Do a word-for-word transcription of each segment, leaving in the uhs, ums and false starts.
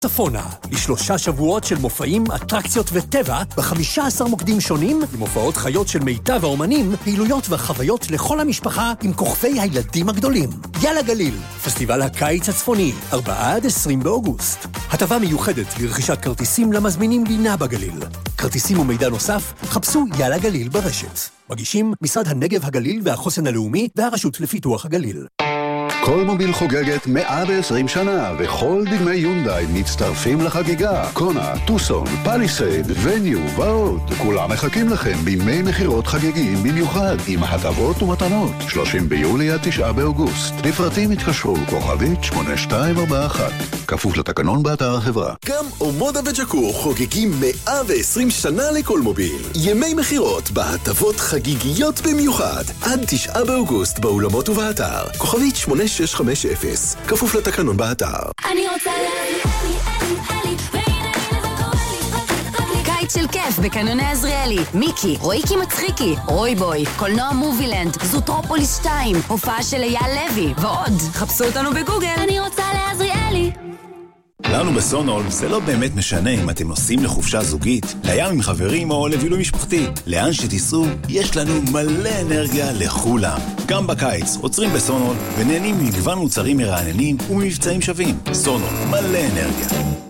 צפונה, לשלושה שבועות של מופעים, אטרקציות וטבע, ב-חמישה עשר מוקדים שונים, עם הופעות חיות של מיטב האומנים, פעילויות וחוויות לכל המשפחה עם כוכבי הילדים הגדולים. יאללה גליל, פסטיבל הקיץ הצפוני, ארבעה עד עשרים באוגוסט. הטבה מיוחדת לרכישת כרטיסים למזמינים לינה בגליל. כרטיסים ומידע נוסף, חפשו יאללה גליל ברשת. מגישים משרד הנגב הגליל והחוסן הלאומי והרשות לפיתוח הגליל. קולמוביל חוגגת מאה ועשרים שנה, וכל דגמי יונדאי מצטרפים לחגיגה. קונה, טוסון, פליסייד, וניו ועוד. כולם מחכים לכם בימי מחירות חגיגיים במיוחד, עם הטבות ומתנות. שלושים ביולי עד תשעה באוגוסט. לפרטים התקשרו כוכבית שמונה שתיים ארבע אחת. כפוף לתקנון באתר החברה. גם אומודה וג'קור חוגגים מאה ועשרים שנה לקולמוביל. ימי מחירות בהטבות חגיגיות במיוחד. עד תשעה באוגוסט באולמות ובאתר. כוכבית שמונה שש חמש אפס. כפוף לתקנון באתר. אני רוצה להביא אלי, אלי, אלי, והנה הנה זה קורה לי. קיץ של כיף בקניוני עזריאלי. מיקי, רויקי מצחיקי, רוי בוי, קולנוע מובילנד, זוטרופוליס שתיים, הופעה של אייל לוי, ועוד. חפשו אותנו בגוגל. אני רוצה לעזריאלי. לנו בסונול זה לא באמת משנה אם אתם נוסעים לחופשה זוגית, לים עם חברים או לבילוי משפחתי. לאן שתיסעו, יש לנו מלא אנרגיה לכולם. גם בקיץ עוצרים בסונול ונהנים ממגוון מוצרים מרעננים וממבצעים שווים. סונול, מלא אנרגיה.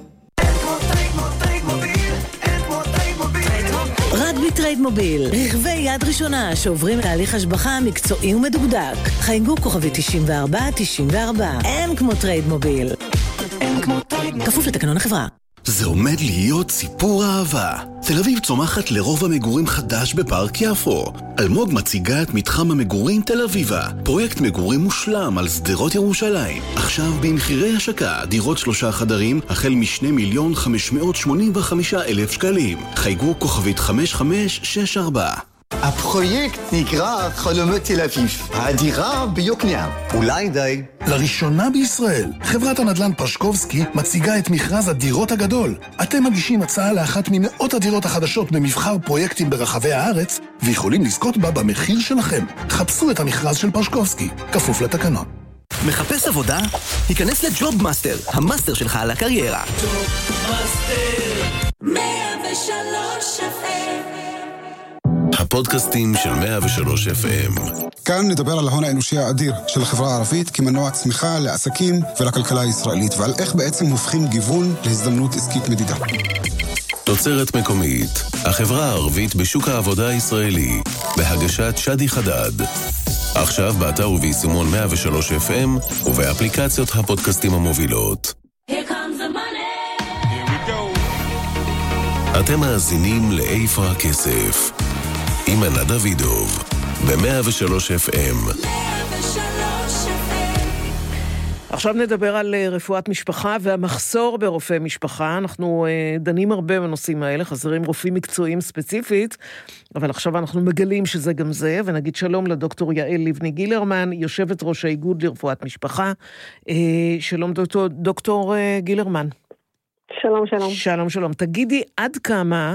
רק בטרייד מוביל, רכבי יד ראשונה שעוברים תהליך השבחה מקצועי ומדוקדק. חייגו כוכבי תשעים וארבע תשעים וארבע. אין כמו טרייד מוביל. כפוף לתקנון החברה. זה עומד להיות סיפור אהבה. תל אביב צומחת לרוב המגורים חדש בפארק יפו. אלמוג מציגה את מתחם המגורים תל אביבה. פרויקט מגורים מושלם על שדרות ירושלים. עכשיו במחירי השקה, דירות שלושה חדרים, החל משני מיליון חמש מאות שמונים וחמישה אלף שקלים. חייגו כוכבית חמש חמש שש ארבע. הפרויקט נקרא חלומות תל אביב, הדירה ביוקנעם. אולי די. לראשונה בישראל, חברת הנדל"ן פרשקובסקי מציגה את מכרז הדירות הגדול. אתם מגישים הצעה לאחת ממאות הדירות החדשות במבחר פרויקטים ברחבי הארץ, ויכולים לזכות בה במחיר שלכם. חפשו את המכרז של פרשקובסקי, כפוף לתקנון. מחפש עבודה? היכנס לג'וב מאסטר, המאסטר שלך על הקריירה. ג'וב מאסטר מאה ושלוש אף אם. הפודקאסטים של מאה ושלוש אף אם. כאן נדבר על ההון האנושי האדיר של החברה הערבית כמנוע צמיחה לעסקים ולכלכלה הישראלית, ועל איך בעצם הופכים גיוון להזדמנות עסקית מדידה. תוצרת מקומית, החברה הערבית בשוק העבודה הישראלי, בהגשת שדי חדד. עכשיו באתר וביישומון מאה ושלוש אף אם ובאפליקציות הפודקאסטים המובילות. Here comes the money. Here we go. אתם מאזינים לאיפה הכסף. עם ענת דוידוב, ב-מאה ושלוש אף אם. עכשיו נדבר על רפואת משפחה והמחסור ברופאי משפחה. אנחנו דנים הרבה בנושאים האלה, חסרים רופאים מקצועיים ספציפית, אבל עכשיו אנחנו מגלים שזה גם זה, ונגיד שלום לדוקטור יעל לבני גילרמן, יושבת ראש האיגוד לרפואת משפחה. שלום דוקטור, דוקטור גילרמן. שלום, שלום. שלום, שלום. תגידי עד כמה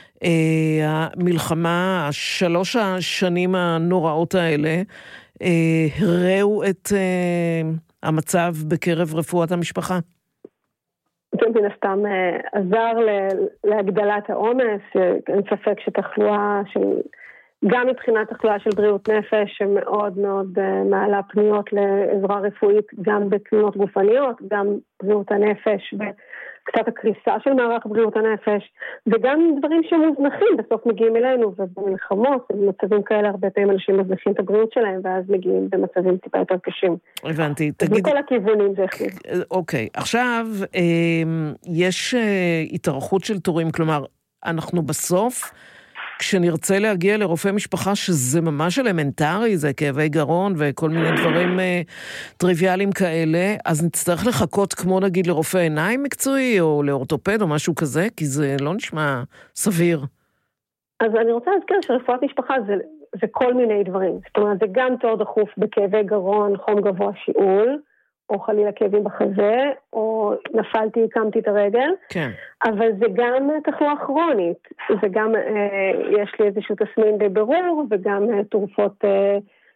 המלחמה, השלוש השנים הנוראות האלה, הראו את המצב בקרב רפואת המשפחה? זה מן הסתם עזר להגדלת העומס, אין ספק שתחלואה של, גם מבחינת תחלואה של בריאות נפש, שמאוד מאוד מעלה פניות לעזרה רפואית, גם בתלונות גופניות, גם בריאות הנפש וקצת הקריסה של מערך בריאות הנפש, וגם דברים שמוזנחים בסוף מגיעים אלינו, ובמלחמות, במצבים כאלה הרבה פעמים אנשים מזנחים את הבריאות שלהם, ואז מגיעים במצבים טיפה יותר קשים. הבנתי. תגיד... בכל הכיוונים זה החליט. אוקיי, עכשיו יש התארכות של תורים, כלומר, אנחנו בסוף, כשנרצה להגיע לרופא משפחה, שזה ממש אלמנטרי, זה כאבי גרון וכל מיני דברים טריוויאליים כאלה, אז נצטרך לחכות כמו נגיד לרופא עיניים מקצועי, או לאורתופד או משהו כזה, כי זה לא נשמע סביר. אז אני רוצה להזכיר שרפואת משפחה זה, זה כל מיני דברים. זאת אומרת, זה גם תור דחוף בכאבי גרון, חום גבוה, שיעול, או חלילה כאבים בחזה, או נפלתי, הקמתי את הרגל. כן. אבל זה גם תחלואה כרונית. זה גם, אה, יש לי איזשהו תסמין בבירור, וגם אה, תרופות אה,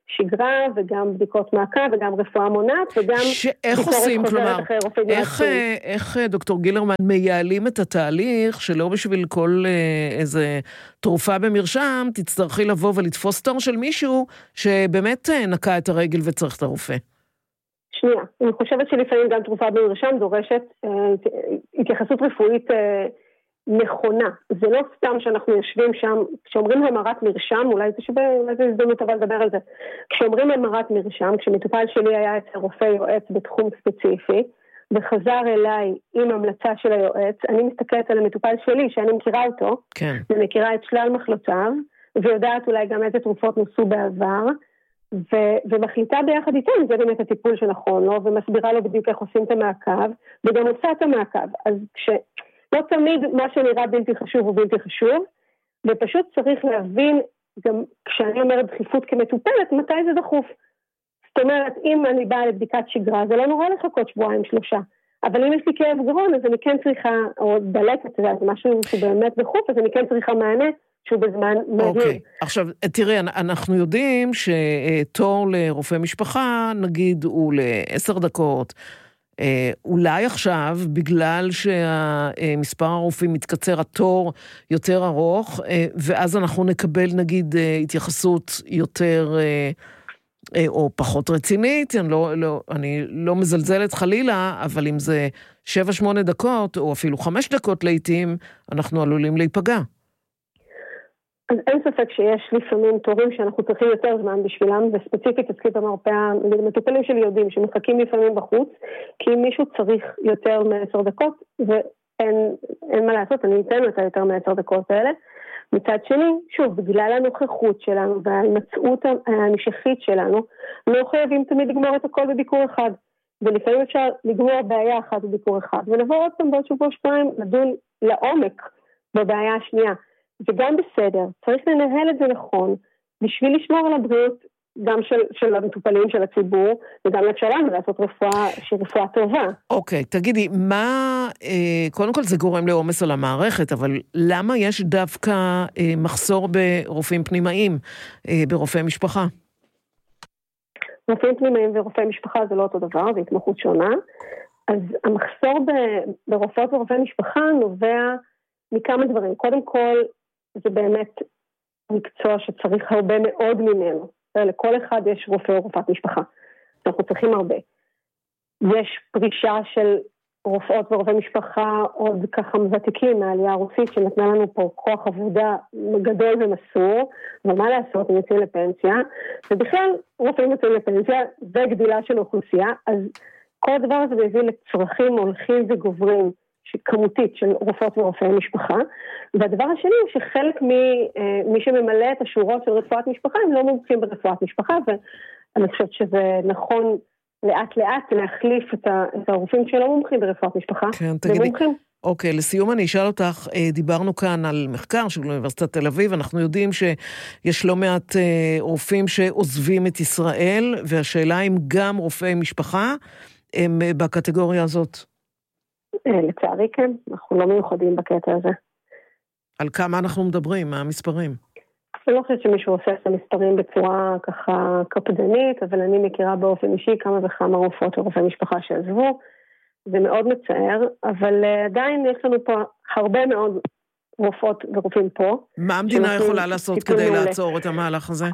שגרה וגם בדיקות מעקב וגם רפואה מונעת וגם... שאיך עושים, כלומר, איך, איך דוקטור גילרמן מייעלים את התהליך שלא בשביל כל איזה תרופה במרשם תצטרכי לבוא ולתפוס תור של מישהו שבאמת נקע את הרגל וצריך את הרופא? שנייה, אני חושבת שלפעמים גם תרופה במרשם דורשת אה, התייחסות רפואית אה, נכונה. זה לא סתם שאנחנו יושבים שם, כשאומרים המרת מרשם, אולי זה שווה, אולי זה הזדמנות אבל לדבר על זה. כשאומרים המרת מרשם, כשמטופל שלי היה אצל רופא יועץ בתחום ספציפי, וחזר אליי עם המלצה של היועץ, אני מסתכלת על המטופל שלי, שאני מכירה אותו, כן. ומכירה את שלל מחלותיו, ויודעת אולי גם איזה תרופות נוסו בעבר, ו- ומחליטה ביחד איתו, זה באמת הטיפול שנכון לו, ומסבירה לו בדיוק איך עושים את המעקב, וגם עושה את המעקב. אז כש... לא תמיד מה שנראה בלתי חשוב הוא בלתי חשוב, ופשוט צריך להבין, גם כשאני אומרת דחיפות כמטופלת, מתי זה דחוף. זאת אומרת, אם אני באה לבדיקת שגרה, זה לא נורא לחכות שבועיים שלושה. אבל אם יש לי כאב גרון, אז אני כן צריכה, או דלקת, זה משהו שבאמת דחוף, אז אני כן צריכה מענה, שהוא בזמן מהיר. אוקיי, עכשיו, תראי, אנחנו יודעים שתור לרופא משפחה, נגיד, הוא לעשר דקות, אולי עכשיו, בגלל שמספר הרופאים מתקצר, התור יותר ארוך, ואז אנחנו נקבל, נגיד, התייחסות יותר או פחות רצינית, אני לא, לא, אני לא מזלזלת חלילה, אבל אם זה שבע שמונה דקות, או אפילו חמש דקות לעתים, אנחנו עלולים להיפגע. אז אין ספק שיש לפעמים תורים שאנחנו צריכים יותר זמן בשבילם, וספציפית אצלי במרפאה, מטופלים שלי יודעים שמחכים לפעמים בחוץ, כי אם מישהו צריך יותר מעשר דקות, ואין אין מה לעשות, אני אתן לו את היותר מעשר דקות האלה. מצד שני, שוב, בגלל הנוכחות שלנו וההימצאות המשכית שלנו, לא חייבים תמיד לגמור את הכל בביקור אחד, ולפעמים אפשר לגמור בעיה אחת בביקור אחד, ולבוא עוד פעם בעוד שבוע שתיים, לדון לעומק בבעיה השנייה. זה גם בסדר, צריך לנהל את זה נכון, בשביל לשמור על הבריאות גם של, של המטופלים של הציבור, וגם אפשר לנו לעשות רפואה שהיא רפואה טובה. אוקיי, תגידי, מה, אה, קודם כל זה גורם לעומס על המערכת, אבל למה יש דווקא אה, מחסור ברופאים פנימיים, אה, ברופאי משפחה? רופאים פנימיים ורופאי משפחה זה לא אותו דבר, זה התמחות שונה, אז המחסור ב- ברופאות ורופאי משפחה נובע מכמה דברים. קודם כל, זה באמת מקצוע שצריך הרבה מאוד ממנו. לכל אחד יש רופא או רופאת משפחה. אנחנו צריכים הרבה. יש פרישה של רופאות ורופאי משפחה עוד ככה ותיקים מהעלייה הרוסית שנתנה לנו פה כוח עבודה גדול ומסור, אבל מה לעשות, הם יוצאים לפנסיה, ובכלל רופאים יוצאים לפנסיה וגדילה של אוכלוסייה, אז כל הדבר הזה מביא לצרכים הולכים וגוברים, כמותית של רופאות ורופאי משפחה, והדבר השני הוא שחלק ממי שממלא את השורות של רפואת משפחה, הם לא מומחים ברפואת משפחה, ואני חושבת שזה נכון לאט לאט להחליף את הרופאים שלא מומחים ברפואת משפחה. כן, תגידי, אוקיי, לסיום אני אשאל אותך, דיברנו כאן על מחקר של אוניברסיטת תל אביב, אנחנו יודעים שיש לא מעט רופאים שעוזבים את ישראל, והשאלה אם גם רופאי משפחה הם בקטגוריה הזאת. לצערי כן, אנחנו לא מיוחדים בקטע הזה. על כמה אנחנו מדברים, מה המספרים? אני לא חושבת שמישהו עושה את המספרים בצורה ככה קפדנית, אבל אני מכירה באופן אישי כמה וכמה רופאות ורופאי משפחה שעזבו, זה מאוד מצער, אבל עדיין יש לנו פה הרבה מאוד רופאות ורופאים פה. מה המדינה יכולה לעשות כדי לעצור את המהלך הזה?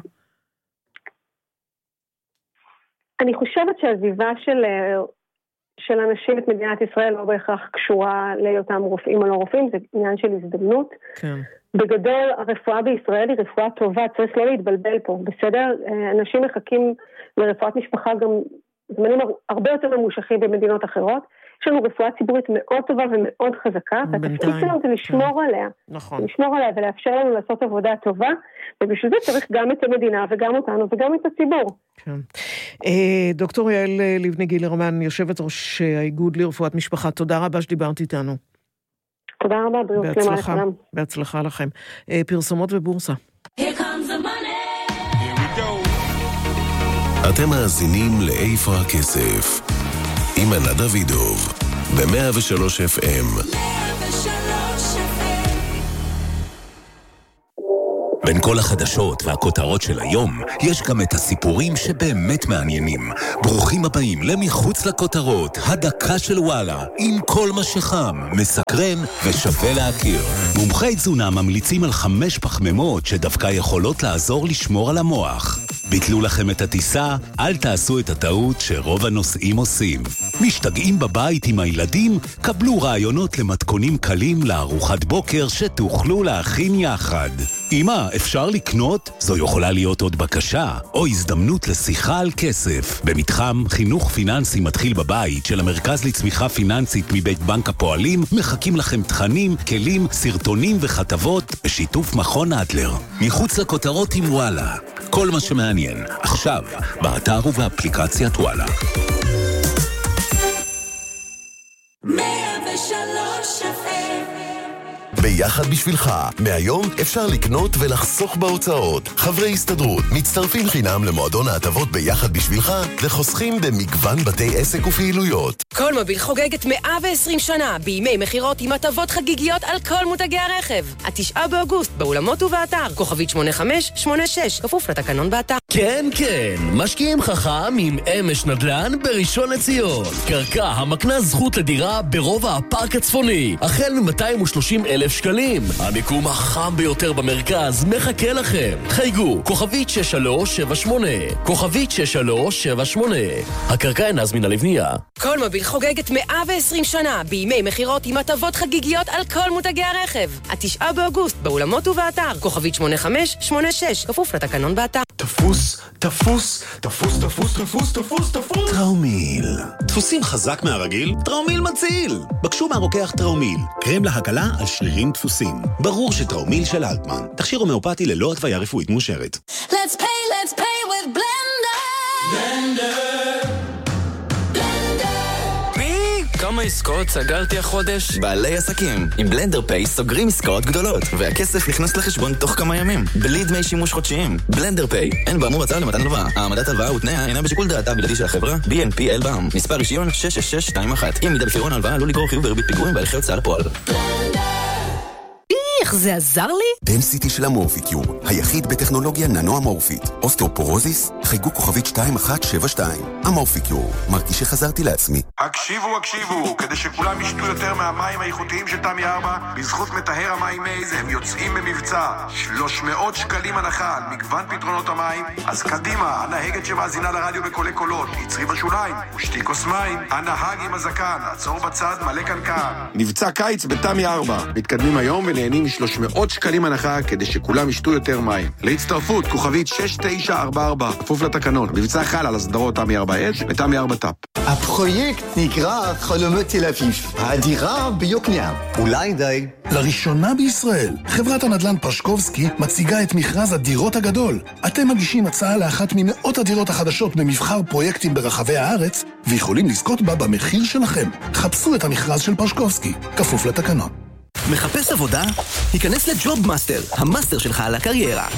אני חושבת שהעזיבה של... של אנשים את מדינת ישראל לא בהכרח קשורה להיותם רופאים או לא רופאים, זה עניין של הזדמנות. כן. בגדול, הרפואה בישראל היא רפואה טובה, צריך לא להתבלבל פה, בסדר? אנשים מחכים לרפואת משפחה גם זמנים הרבה יותר ממושכים במדינות אחרות. יש לנו רפואה ציבורית מאוד טובה ומאוד חזקה, והתפקיד שלנו זה לשמור עליה. נכון. לשמור עליה ולאפשר לנו לעשות עבודה טובה, ובשביל זה צריך גם את המדינה וגם אותנו וגם את הציבור. כן. דוקטור יעל לבני גילרמן, יושבת ראש האיגוד לרפואת משפחה, תודה רבה שדיברת איתנו. תודה רבה, בריאות שלמה לכולם. בהצלחה לכם. פרסומות ובורסה. אתם מאזינים לאיפה הכסף. עם ענת דוידוב, ב-מאה ושלוש אף אם. בין כל החדשות והכותרות של היום, יש גם את הסיפורים שבאמת מעניינים. ברוכים הבאים למחוץ לכותרות, הדקה של וואלה, עם כל מה שחם, מסקרן ושווה להכיר. מומחי תזונה ממליצים על חמש פחמימות שדווקא יכולות לעזור לשמור על המוח. ביטלו לכם את הטיסה, אל תעשו את הטעות שרוב הנוסעים עושים. משתגעים בבית עם הילדים? קבלו רעיונות למתכונים קלים לארוחת בוקר שתוכלו להכין יחד. אמא, אפשר לקנות? זו יכולה להיות עוד בקשה, או הזדמנות לשיחה על כסף. במתחם חינוך פיננסי מתחיל בבית של המרכז לצמיחה פיננסית מבית בנק הפועלים, מחכים לכם תכנים, כלים, סרטונים וכתבות בשיתוף מכון אדלר. מחוץ לכותרות עם וואלה. כל מה שמעניין, עכשיו, באתר ובאפליקציית וואלה. מאה ושלוש אף אם ביחד בשבילך, מהיום אפשר לקנות ולחסוך בהוצאות. חברי הסתדרות מצטרפים חינם למועדון ההטבות ביחד בשבילך וחוסכים במגוון בתי עסק ופעילויות. כל מוביל חוגגת מאה ועשרים שנה בימי מחירות עם הטבות חגיגיות על כל מותגי הרכב. התשעה באוגוסט באולמות ובאתר, כוכבית שמונה חמש שמונה שש, כפוף לתקנון באתר. כן, כן, משקיעים חכם עם אמש נדל"ן בראשון לציון. קרקע המקנה זכות לדירה ברובע הפארק הצפוני, החל מ-מאתיים ושלושים אלף שקלים. המיקום החם ביותר במרכז מחכה לכם. חייגו, כוכבית שש שלוש שבע שמונה, כוכבית שש שלוש שבע שמונה. הקרקע אינה זמינה לבנייה. כל מוביל חוגגת מאה ועשרים שנה בימי מחירות עם הטבות חגיגיות על כל מותגי הרכב. התשעה באוגוסט באולמות ובאתר, כוכבית שמונה חמש שמונה שש, כפוף לתקנון באתר. תפוס, תפוס, תפוס, תפוס, תפוס, תפוס, תפוס. טראומיל. דפוסים חזק מהרגיל? טראומיל מציל. בקשו מהרוקח טראומיל. קרם להקלה על שרירים דפוסים. ברור שטראומיל של אלטמן. תכשיר הומאופתי ללא התוויה רפואית מאושרת. Let's pay, let's pay with Blender. Blender. כמה עסקאות סגרתי החודש? בעלי עסקים. עם בלנדר פיי סוגרים עסקאות גדולות, והכסף נכנס לחשבון תוך כמה ימים, בלי דמי שימוש חודשיים. בלנדר פיי, אין באמור הצעה למתן הלוואה. העמדת הלוואה ותנאיה אינה בשיקול דעתה בלעדי של החברה, בי אן פי אלבאם. מספר רישיון שש שש שש שתיים אחת. אם מידה בפירעון הלוואה עלול לגרור חיוב בריבית פיגורים בהליכי הוצאה לפועל. איך זה עזר לי? דנסיטי של המורפיקיור, היחיד בטכנולוגיה ננו אמורפית. אוסטאופורוזיס, חייגו כוכבית שתיים אחת שבע שתיים. המורפיקיור, מרגיש שחזרתי לעצמי. הקשיבו, הקשיבו, כדי שכולם ישתו יותר מהמים האיכותיים של תמי ארבע, בזכות מטהר המים מייז הם יוצאים במבצע. שלוש מאות שקלים הנחה על מגוון פתרונות המים. אז קדימה, הנהגת שמאזינה לרדיו בקולי קולות, יצרי בשוליים, ושתי כוס מים. הנהג עם הזקן, עצור בצד, מלא קנקן. מבצע קיץ בתמי ארבע. מתקדמים היום ונהנים שלוש מאות שקלים הנחה כדי שכולם ישתו יותר מים. להצטרפות, כוכבית שש תשע ארבע ארבע, כפוף לתקנון. מבצע חל על הסדרות תמי ארבע אש ותמי ארבע טאפ. הפרויקט נקרא חלומות תל אביב. הדירה ביוקנעם. אולי די. לראשונה בישראל, חברת הנדל"ן פשקובסקי מציגה את מכרז הדירות הגדול. אתם מגישים הצעה לאחת ממאות הדירות החדשות במבחר פרויקטים ברחבי הארץ, ויכולים לזכות בה במחיר שלכם. חפשו את המכרז של פשקובסקי, כפוף לתקנון. מחפש עבודה? היכנס לג'וב מאסטר, המאסטר שלך על הקריירה.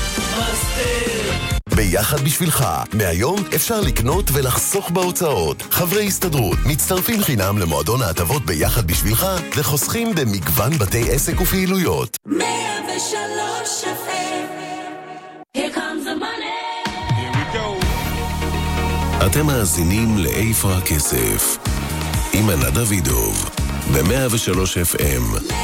ביחד בשבילך, מהיום אפשר לקנות ולחסוך בהוצאות. חברי הסתדרות מצטרפים חינם למועדון ההטבות ביחד בשבילך וחוסכים במגוון בתי עסק ופעילויות. מאה ושלוש אף אם Here comes the money. Here we go. אתם מאזינים לאיפה הכסף עם ענת דוידוב ב-מאה ושלוש אף אם.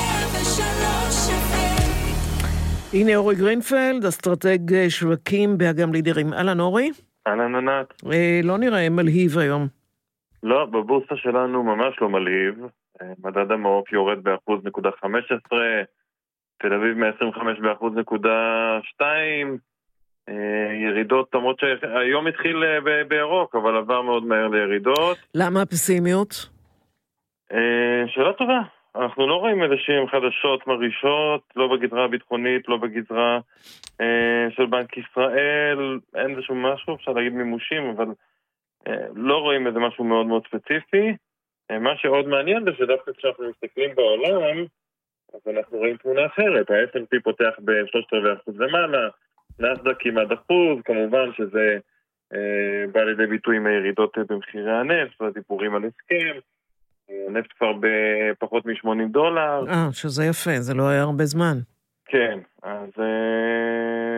הנה אורי גרינפלד, אסטרטג שווקים באגם לידרים. אהלן אורי? אהלן ענת. אה, לא נראה מלהיב היום. לא, בבורסה שלנו ממש לא מלהיב. מדד המעוף יורד באחוז נקודה חמש עשרה, תל אביב מאה עשרים וחמש באחוז נקודה שתיים, ירידות, למרות שהיום התחיל בירוק, אבל עבר מאוד מהר לירידות. למה הפסימיות? שאלה טובה. אנחנו לא רואים איזשהם חדשות מרעישות, לא בגזרה הביטחונית, לא בגזרה אה, של בנק ישראל, אין איזשהו משהו, אפשר להגיד מימושים, אבל אה, לא רואים איזה משהו מאוד מאוד ספציפי. אה, מה שעוד מעניין זה שדווקא כשאנחנו מסתכלים בעולם, אז אנחנו רואים תמונה אחרת. ה-אס אנד פי פותח ב-שלושת רבעי אחוז למעלה, נאסד"ק כמעט אחוז, כמובן שזה אה, בא לידי ביטוי עם הירידות במחירי הנפט, והדיבורים על הסכם. הנפט כבר בפחות מ-שמונים דולר. אה, שזה יפה, זה לא היה הרבה זמן. כן, אז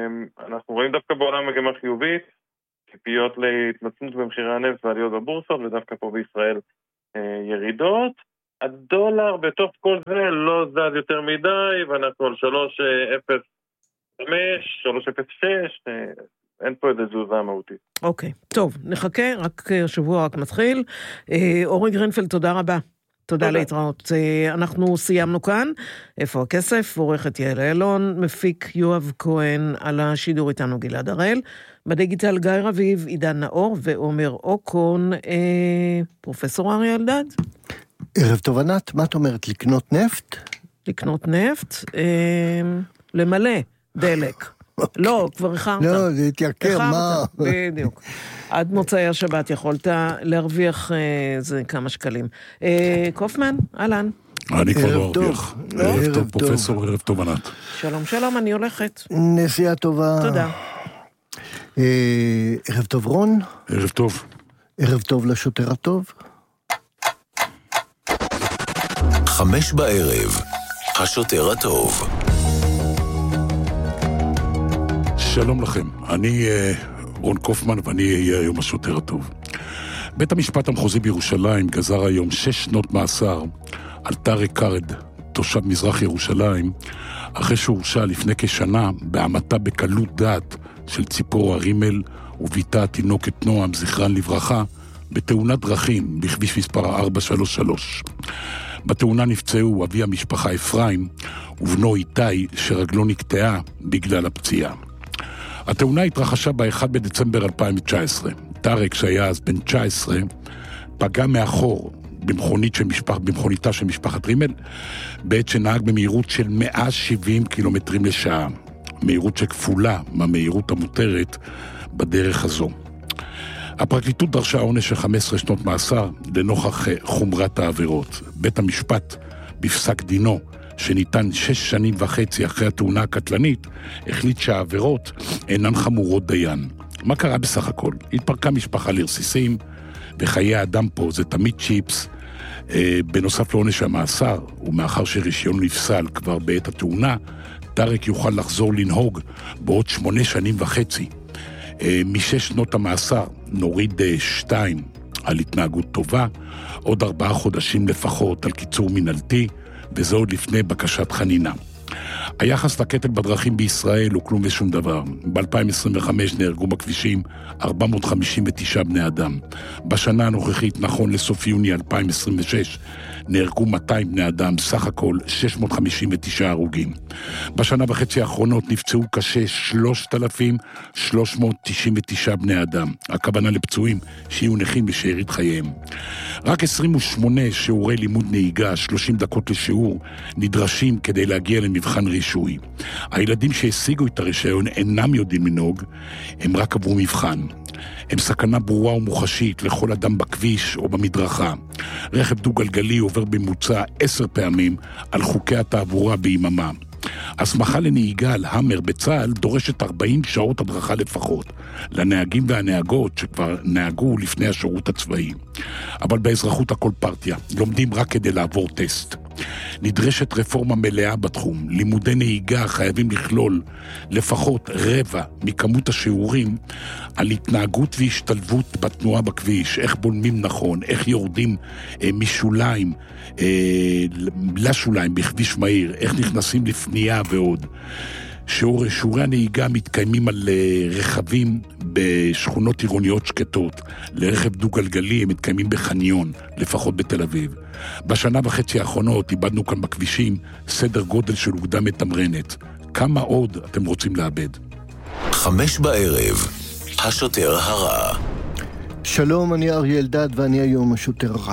אנחנו רואים דווקא בעולם מגמה חיובית, ציפיות להתמצמות במחירי הנפט ועליות בבורסות, ודווקא פה בישראל ירידות. הדולר בתוך כל זה לא זז יותר מדי, ואנחנו על שלוש אפס חמש, שלוש אפס שש, אין פה איזה תזוזה מהותית. אוקיי, טוב, נחכה, רק השבוע רק מתחיל. אורי גרינפלד, תודה רבה. תודה להתראות. אנחנו סיימנו כאן. איפה הכסף? עורכת יעל אילון, מפיק יואב כהן, על השידור איתנו גלעד הראל, בדיגיטל גיא רביב, עידן נאור ועומר אוקון. אה, פרופסור אריה אלדד. ערב טוב ענת, מה את אומרת? לקנות נפט? לקנות נפט? אה, למלא דלק. לא, כבר הכרת. לא, זה התייקר, מה? בדיוק. עד מוצאי השבת יכולת להרוויח איזה כמה שקלים. קופמן, אהלן. אני כבר לא ארוויח. ערב טוב, פרופסור, ערב טוב ענת. שלום, שלום, אני הולכת. נסיעה טובה. תודה. ערב טוב רון. ערב טוב. ערב טוב לשוטר הטוב. חמש בערב, השוטר הטוב. שלום לכם, אני רון קופמן ואני אהיה היום השוטר הטוב. בית המשפט המחוזי בירושלים גזר היום שש שנות מאסר על טארק קארד, תושב מזרח ירושלים, אחרי שהורשע לפני כשנה בהמתה בקלות דעת של ציפורה רימל וביתה התינוקת נועם זכרן לברכה בתאונת דרכים בכביש מספר ארבע שלוש שלוש. בתאונה נפצעו אבי המשפחה אפרים ובנו איתי שרגלו נקטעה בגלל הפציעה. התאונה התרחשה ב-אחד בדצמבר אלפיים תשע עשרה. טארק, שהיה אז בן תשע עשרה, פגע מאחור במכונית של משפח, במכוניתה של משפחת רימל, בעת שנהג במהירות של מאה ושבעים קילומטרים לשעה, מהירות שכפולה מהמהירות המותרת בדרך הזו. הפרקליטות דרשה עונש של חמש עשרה שנות מאסר לנוכח חומרת העבירות. בית המשפט בפסק דינו, שניתן שש שנים וחצי אחרי התאונה הקטלנית, החליט שהעבירות אינן חמורות דיין. מה קרה בסך הכל? התפרקה משפחה לרסיסים, וחיי האדם פה זה תמיד צ'יפס. אה, בנוסף לעונש המאסר, ומאחר שרישיון נפסל כבר בעת התאונה, טארק יוכל לחזור לנהוג בעוד שמונה שנים וחצי. אה, משש שנות המאסר נוריד אה, שתיים על התנהגות טובה, עוד ארבעה חודשים לפחות על קיצור מנהלתי, וזה עוד לפני בקשת חנינה. היחס לקטל בדרכים בישראל הוא כלום ושום דבר. ב-אלפיים עשרים וחמש נהרגו בכבישים ארבע מאות חמישים ותשעה בני אדם. בשנה הנוכחית, נכון לסוף יוני אלפיים עשרים ושש, נהרגו מאתיים בני אדם, סך הכל שש מאות חמישים ותשעה הרוגים. בשנה וחצי האחרונות נפצעו קשה שלושת אלפים שלוש מאות תשעים ותשעה בני אדם. הכוונה לפצועים שיהיו נכים בשארית חייהם. רק עשרים ושמונה שיעורי לימוד נהיגה, שלושים דקות לשיעור, נדרשים כדי להגיע למבחן רישוי. הילדים שהשיגו את הרישיון אינם יודעים לנהוג, הם רק עברו מבחן. הם סכנה ברורה ומוחשית לכל אדם בכביש או במדרכה. רכב דו-גלגלי עובר בממוצע עשר פעמים על חוקי התעבורה ביממה. הסמכה לנהיגה על המר בצה"ל דורשת ארבעים שעות הדרכה לפחות, לנהגים והנהגות שכבר נהגו לפני השירות הצבאי. אבל באזרחות הכל פרטיה, לומדים רק כדי לעבור טסט. נדרשת רפורמה מלאה בתחום. לימודי נהיגה חייבים לכלול לפחות רבע מכמות השיעורים על התנהגות והשתלבות בתנועה בכביש, איך בולמים נכון, איך יורדים אה, משוליים אה, לשוליים בכביש מהיר, איך נכנסים לפנייה ועוד. שיעור, שיעורי הנהיגה מתקיימים על רכבים בשכונות עירוניות שקטות. לרכב דו-גלגלי הם מתקיימים בחניון, לפחות בתל אביב. בשנה וחצי האחרונות איבדנו כאן בכבישים סדר גודל של אוגדה מתמרנת. כמה עוד אתם רוצים לאבד? חמש בערב, השוטר הרע. שלום, אני אריה אלדד ואני היום השוטר הרע.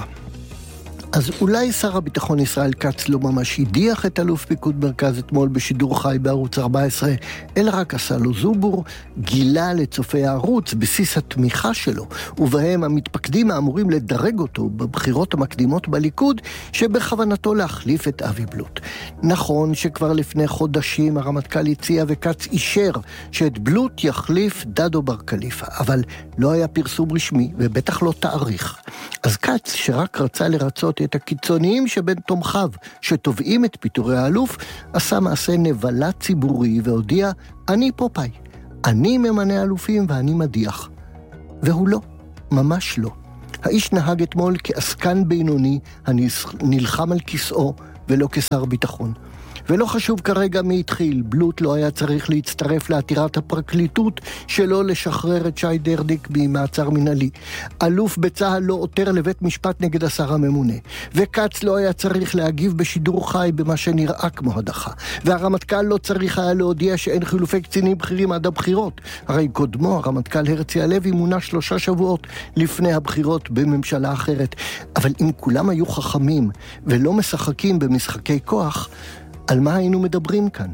אז אולי שר הביטחון ישראל כץ לא ממש הדיח את אלוף פיקוד מרכז אתמול בשידור חי בערוץ ארבע עשרה, אלא רק עשה לו זובור, גילה לצופי הערוץ בסיס התמיכה שלו, ובהם המתפקדים האמורים לדרג אותו בבחירות המקדימות בליכוד, שבכוונתו להחליף את אבי בלוט. נכון שכבר לפני חודשים הרמטכ"ל הציע וכץ אישר שאת בלוט יחליף דדו בר קליפה, אבל לא היה פרסום רשמי ובטח לא תאריך. אז כץ, שרק רצה לרצות שאת הקיצוניים שבין תומכיו שתובעים את פיטורי האלוף, עשה מעשה נבלה ציבורי והודיע, אני פופאי, אני ממנה אלופים ואני מדיח. והוא לא, ממש לא. האיש נהג אתמול כעסקן בינוני הנלחם על כיסאו ולא כשר ביטחון. ולא חשוב כרגע מי התחיל, בלוט לא היה צריך להצטרף לעתירת הפרקליטות שלא לשחרר את שי דרדיק במעצר מנהלי. אלוף בצהל לא עותר לבית משפט נגד השר הממונה. וקץ לא היה צריך להגיב בשידור חי במה שנראה כמו הדחה. והרמטכ"ל לא צריך היה להודיע שאין חילופי קצינים בכירים עד הבחירות. הרי קודמו, הרמטכ"ל הרצי הלוי, מונה שלושה שבועות לפני הבחירות בממשלה אחרת. אבל אם כולם היו חכמים ולא משחקים במשחקי כוח, על מה היינו מדברים כאן?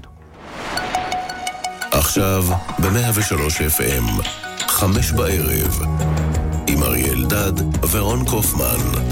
עכשיו ב-מאה ושלוש אף אם, חמש בערב, עם אריאל דד ורון קופמן.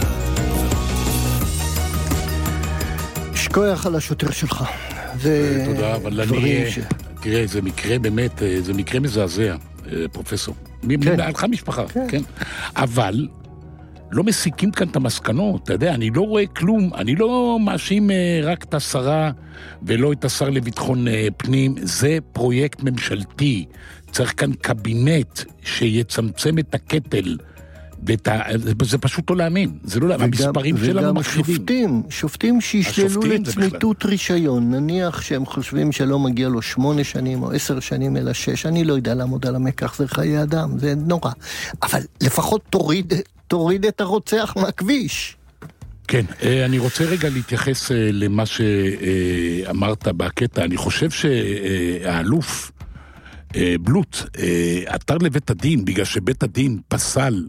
שכוח על השוטר שלך. זה תודה, אבל אני... תראה, זה מקרה באמת, זה מקרה מזעזע, פרופסור. מעלך משפחה, כן. אבל... לא מסיקים כאן את המסקנות, אתה יודע, אני לא רואה כלום, אני לא מאשים רק את השרה ולא את השר לביטחון פנים, זה פרויקט ממשלתי, צריך כאן קבינט שיצמצם את הקטל, ה... זה פשוט לא להאמין, זה לא להאמין, המספרים שלנו מחרידים. וגם שופטים, שופטים שישללו לצמיתות רישיון, נניח שהם חושבים שלא מגיע לו שמונה שנים או עשר שנים אלא שש, אני לא יודע לעמוד על המקח, זה חיי אדם, זה נורא, אבל לפחות תוריד... תוריד את הרוצח מהכביש. כן, אני רוצה רגע להתייחס למה שאמרת בקטע. אני חושב שהאלוף בלוט עתר לבית הדין בגלל שבית הדין פסל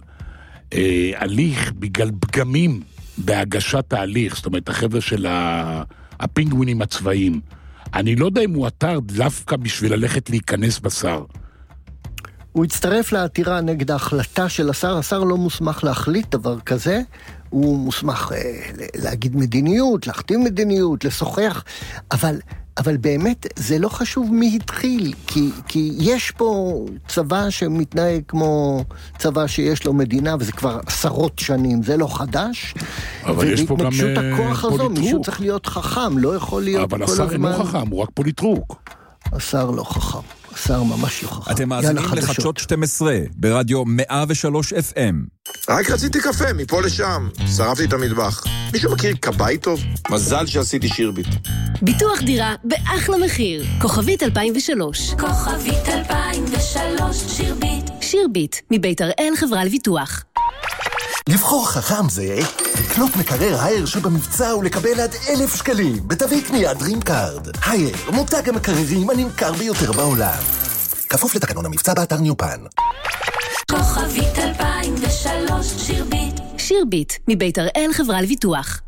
הליך בגלל פגמים בהגשת ההליך, זאת אומרת החבר'ה של הפינגווינים הצבאיים. אני לא יודע אם הוא עתר דווקא בשביל ללכת להיכנס בשר. הוא הצטרף לעתירה נגד ההחלטה של השר, השר לא מוסמך להחליט דבר כזה, הוא מוסמך אה, להגיד מדיניות, להחתים מדיניות, לשוחח, אבל, אבל באמת זה לא חשוב מי התחיל, כי, כי יש פה צבא שמתנהג כמו צבא שיש לו מדינה, וזה כבר עשרות שנים, זה לא חדש, אבל יש פה גם ובהתנגשות הכוח הזו, מישהו צריך להיות חכם, לא יכול להיות אבל כל השר הזמן... אינו חכם, הוא רק פוליטרוק. השר לא חכם. השר ממש לא חכם. אתם מאזינים לחדשות שתים עשרה ברדיו מאה ושלוש אף אם. רק רציתי קפה, מפה לשם. שרפתי את המטבח. מישהו מכיר קבאי טוב? מזל שעשיתי שירביט. ביטוח דירה באחלה מחיר. כוכבית אלפיים ושלוש. כוכבית אלפיים ושלוש, שירביט. שירביט, מבית הראל חברה לביטוח. לבחור חכם זה לקנות מקרר הייר שבמבצע ולקבל עד אלף שקלים בתווי קנייה דרים קארד. הייר, מותג המקררים הנמכר ביותר בעולם. כפוף לתקנון המבצע באתר ניופן. כוכבית אלפיים ושלוש, שירביט. שירביט, מבית הראל חברה לביטוח.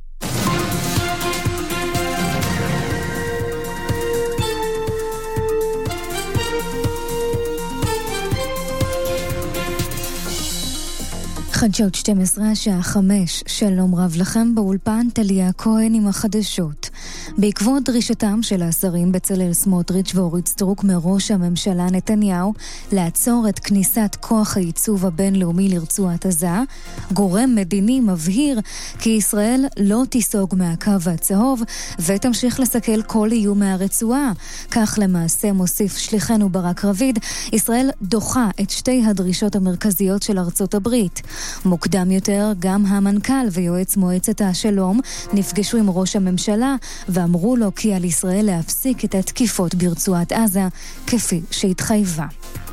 חדשות שתים עשרה, השעה חמש, שלום רב לכם, באולפן טליה כהן עם החדשות. בעקבות דרישתם של השרים בצלאל סמוטריץ' ואורית סטרוק מראש הממשלה נתניהו לעצור את כניסת כוח הייצוב הבינלאומי לרצועת עזה, גורם מדיני מבהיר כי ישראל לא תיסוג מהקו הצהוב ותמשיך לסכל כל איום מהרצועה. כך למעשה מוסיף שליחנו ברק רביד, ישראל דוחה את שתי הדרישות המרכזיות של ארצות הברית. מוקדם יותר גם המנכ"ל ויועץ מועצת השלום נפגשו עם ראש הממשלה ואמרו לו כי על ישראל להפסיק את התקיפות ברצועת עזה כפי שהתחייבה.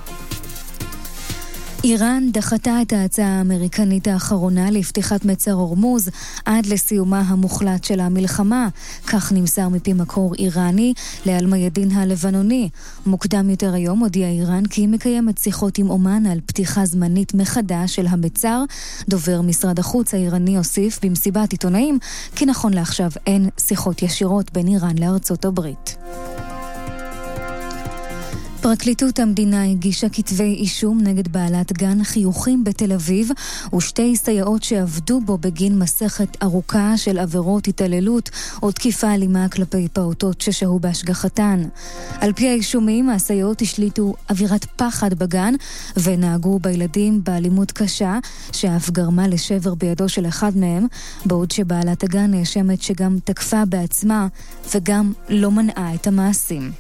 איראן דחתה את ההצעה האמריקנית האחרונה לפתיחת מצר הורמוז עד לסיומה המוחלט של המלחמה, כך נמסר מפי מקור איראני לאל-מיאדין הלבנוני. מוקדם יותר היום הודיעה איראן כי היא מקיימת שיחות עם אומן על פתיחה זמנית מחדש של המצר. דובר משרד החוץ האיראני הוסיף במסיבת עיתונאים כי נכון לעכשיו אין שיחות ישירות בין איראן לארצות הברית. פרקליטות המדינה הגישה כתבי אישום נגד בעלת גן חיוכים בתל אביב ושתי סייעות שעבדו בו בגין מסכת ארוכה של עבירות התעללות או תקיפה אלימה כלפי פעוטות ששהו בהשגחתן. על פי האישומים, הסייעות השליטו אווירת פחד בגן ונהגו בילדים באלימות קשה שאף גרמה לשבר בידו של אחד מהם, בעוד שבעלת הגן נאשמת שגם תקפה בעצמה וגם לא מנעה את המעשים.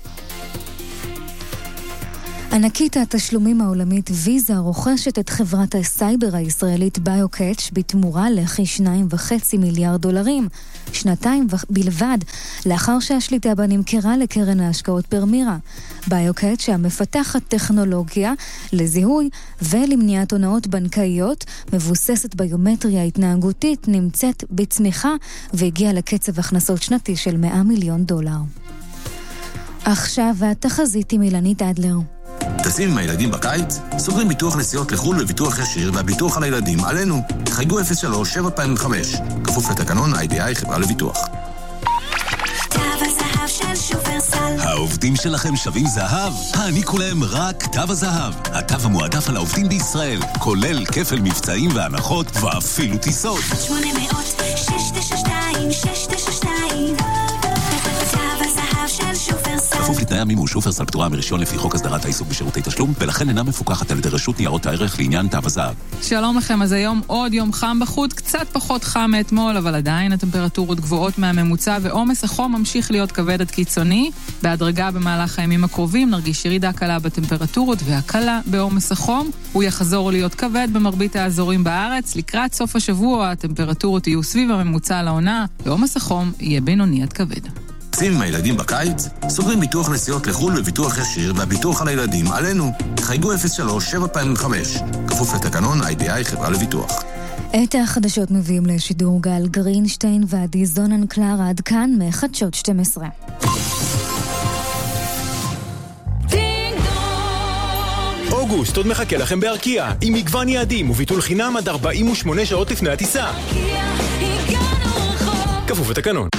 ענקית התשלומים העולמית ויזה רוכשת את חברת הסייבר הישראלית ביוקאץ' בתמורה לכי שניים וחצי מיליארד דולרים, שנתיים בלבד לאחר שהשליטה בה נמכרה לקרן ההשקעות פרמירה. ביוקאץ' המפתחת טכנולוגיה לזיהוי ולמניעת הונאות בנקאיות מבוססת ביומטריה התנהגותית נמצאת בצמיחה והגיעה לקצב הכנסות שנתי של מאה מיליון דולר. עכשיו התחזית עם אילנית אדלר. טסים עם הילדים בקיץ? סוגרים ביטוח נסיעות לחול וביטוח ישיר והביטוח על הילדים עלינו. חייגו אפס שלוש שבע אלפיים וחמש. כפוף לתקנון איי די איי חברה לביטוח. תו הזהב של שופרסל. העובדים שלכם שווים זהב? העניקו להם רק תו הזהב. התו המועדף על העובדים בישראל, כולל כפל מבצעים והנחות ואפילו טיסות. שמונה מאות שש תשע שתיים שש תשע שתיים. תו הזהב של שופרסל. כפוף לתנאי המימוש, שופרסל פטורה מרישיון לפי חוק הסדרת העיסוק בשירותי תשלום, ולכן אינה מפוקחת על ידי רשות ניירות הערך לעניין תו הזהב. שלום לכם, אז היום עוד יום חם בחוץ, קצת פחות חם מאתמול, אבל עדיין הטמפרטורות גבוהות מהממוצע, ועומס החום ממשיך להיות כבד עד קיצוני. בהדרגה במהלך הימים הקרובים נרגיש ירידה קלה בטמפרטורות והקלה בעומס החום. הוא יחזור להיות כבד במרבית האזורים בארץ. לקראת סוף השבוע הטמפרטורות יהיו סביב הממוצע לעונה, ועומס החום יהיה בינוני עד כבד. טסים עם הילדים בקיץ? סוגרים ביטוח נסיעות לחול וביטוח ישיר והביטוח על הילדים עלינו. חייגו אפס שלוש שבע אלפיים וחמש. כפוף לתקנון איי די איי חברה לביטוח. את החדשות מביאים לשידור גל גרינשטיין ועדי זונן קלרה עד כאן מחדשות שתים עשרה. אוגוסט עוד מחכה לכם בארקיע עם מגוון יעדים וביטול חינם עד ארבעים ושמונה שעות לפני הטיסה. כפוף לתקנון.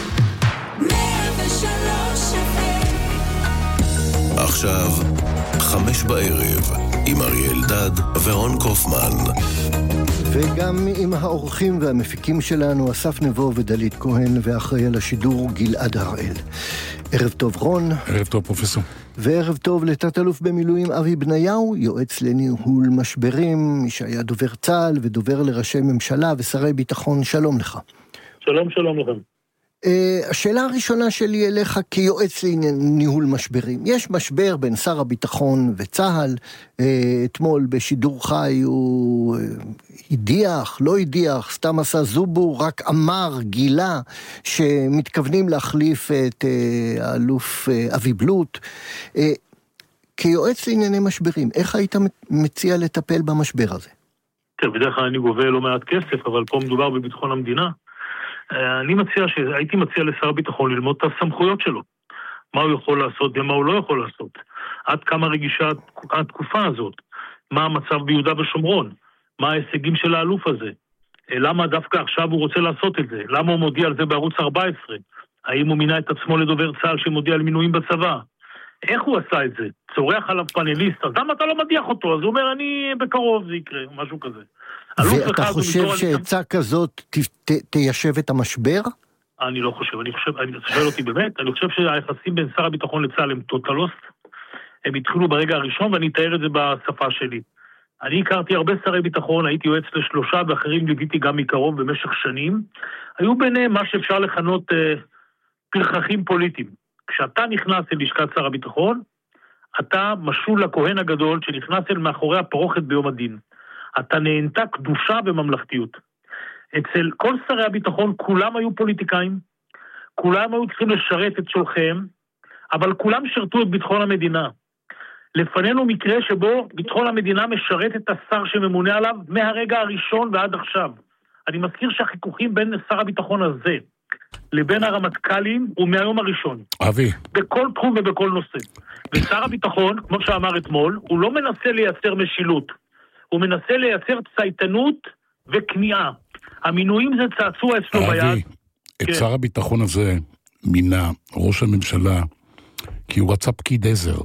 עכשיו, חמש בערב, עם אריאל אלדד ורון קופמן. וגם עם האורחים והמפיקים שלנו, אסף נבו ודלית כהן, ואחראי על השידור גלעד הראל. ערב טוב רון. ערב טוב פרופסור. וערב טוב לתת אלוף במילואים אבי בניהו, יועץ לניהול משברים, מי שהיה דובר צה"ל ודובר לראשי ממשלה ושרי ביטחון. שלום לך. שלום, שלום לכם. Uh, השאלה הראשונה שלי אליך כיועץ לניהול משברים. יש משבר בין שר הביטחון וצה"ל. Uh, אתמול בשידור חי הוא uh, הדיח, לא הדיח, סתם עשה זובור, רק אמר, גילה, שמתכוונים להחליף את uh, האלוף uh, אבי בלוט. Uh, כיועץ לענייני משברים, איך היית מציע לטפל במשבר הזה? טוב, בדרך כלל אני גובה לא מעט כסף, אבל פה מדובר בביטחון המדינה. אני מציע, הייתי מציע לשר הביטחון ללמוד את הסמכויות שלו. מה הוא יכול לעשות ומה הוא לא יכול לעשות. עד כמה רגישה התקופה הזאת. מה המצב ביהודה ושומרון. מה ההישגים של האלוף הזה. למה דווקא עכשיו הוא רוצה לעשות את זה. למה הוא מודיע על זה בערוץ ארבע עשרה. האם הוא מינה את עצמו לדובר צה"ל שמודיע על מינויים בצבא. איך הוא עשה את זה. צורח עליו פאנליסט. אז למה אתה לא מדיח אותו. אז הוא אומר אני בקרוב זה יקרה. משהו כזה. ואתה חושב שעצה כזאת תיישב את המשבר? אני לא חושב, אני חושב, אני שואל אותי באמת, אני חושב שהיחסים בין שר הביטחון לצה"ל הם טוטלוס, הם התחילו ברגע הראשון ואני אתאר את זה בשפה שלי. אני הכרתי הרבה שרי ביטחון, הייתי יועץ לשלושה ואחרים ליוויתי גם מקרוב במשך שנים, היו ביניהם מה שאפשר לכנות אה, פרחחים פוליטיים. כשאתה נכנס ללשכת שר הביטחון, אתה משול לכהן הגדול שנכנס אל מאחורי הפרוכת ביום הדין. אתה נהנתה קדושה בממלכתיות. אצל כל שרי הביטחון כולם היו פוליטיקאים, כולם היו צריכים לשרת את שולחיהם, אבל כולם שרתו את ביטחון המדינה. לפנינו מקרה שבו ביטחון המדינה משרת את השר שממונה עליו מהרגע הראשון ועד עכשיו. אני מזכיר שהחיכוכים בין שר הביטחון הזה לבין הרמטכ"לים הוא מהיום הראשון. אבי. בכל תחום ובכל נושא. ושר הביטחון, כמו שאמר אתמול, הוא לא מנסה לייצר משילות. הוא מנסה לייצר צייתנות וכניעה. המינויים זה צעצוע אצלו ביד. אבי, את שר הביטחון הזה מינה ראש הממשלה, כי הוא רצה פקיד עזר.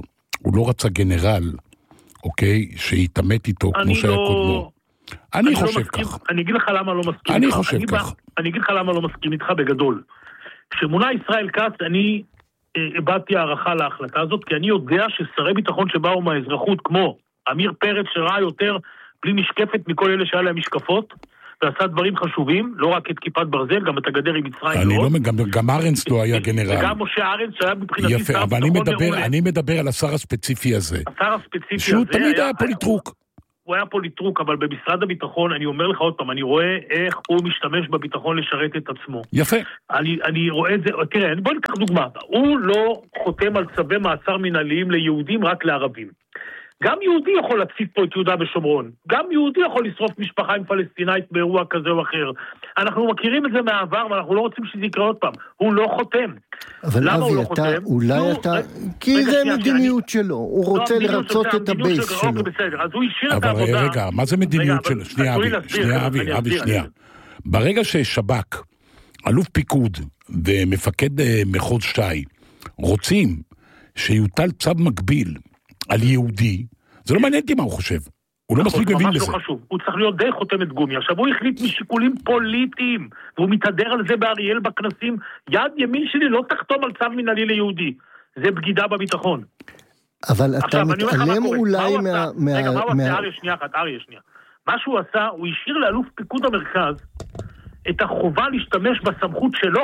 הוא לא רצה גנרל, אוקיי, שהתאמת איתו כמו שהיה לא... קודמו. אני, אני חושב לא מסכים, כך. אני אגיד לך למה לא מסכים אני איתך. חושב אני כך. בא, אני אגיד לך למה לא מסכים איתך בגדול. כשמונה ישראל כץ, אני הבאתי הערכה להחלטה הזאת, כי אני יודע ששרי ביטחון שבאו מהאזרחות, כמו אמיר פרץ שראה יותר בלי משקפת מכל אלה שהיה להם משקפות, ועשה דברים חשובים, לא רק את כיפת ברזל, גם את הגדר עם מצרים. אני לא, גם, גם ארנס לא היה גנרל. וגם משה ארנס שהיה מבחינתי יפה, שר אבל אני ביטחון מדבר, מעולה. אני מדבר על השר הספציפי הזה. השר הספציפי שהוא הזה תמיד היה, היה פוליטרוק. הוא היה פוליטרוק, אבל במשרד הביטחון, אני אומר לך עוד פעם, אני רואה איך הוא משתמש בביטחון לשרת את עצמו. יפה. אני, אני רואה את זה, תראה, בוא ניקח דוגמה. הוא לא חותם על צווי מעצר מנהליים ליהודים, רק לערבים. גם יהודי יכול להציף פה את יהודה ושומרון. גם יהודי יכול לשרוף משפחה עם פלסטינאית באירוע כזה או אחר. אנחנו מכירים את זה מהעבר, ואנחנו לא רוצים שזה יקרה עוד פעם. הוא לא חותם. אבל אבי, לא אתה, חותם? אולי הוא... אתה... רגע, כי רגע, זה שנייה, מדיניות שאני... שלו. הוא לא, רוצה לרצות שלו, את הבייס שלו. אוקיי, בסדר. אז הוא השאיר את אבל העבודה. רגע, מה זה מדיניות רגע, שלו? שנייה, אבי, להסביר, שנייה, אבי, אבי, אסביר, שנייה. ברגע ששב"כ, אלוף פיקוד ומפקד מחוז ש"י רוצים שיוטל צו מקביל על יהודי, זה לא מעניין אותי מה הוא חושב. הוא לא מספיק מבין לזה. ממש לא חשוב. הוא צריך להיות די חותמת גומי. עכשיו הוא החליט משיקולים פוליטיים, והוא מתהדר על זה באריאל בכנסים. יד ימין שלי לא תחתום על צו מנהלי ליהודי. זה בגידה בביטחון. אבל אתה עכשיו, אני אומר לך מה מתעלם קורה. אולי מה מה... הוא עשה? רגע, מה הוא עשה? אריה, שנייה אחת, אריה, שנייה. מה שהוא עשה, הוא השאיר לאלוף פיקוד המרכז את החובה להשתמש בסמכות שלו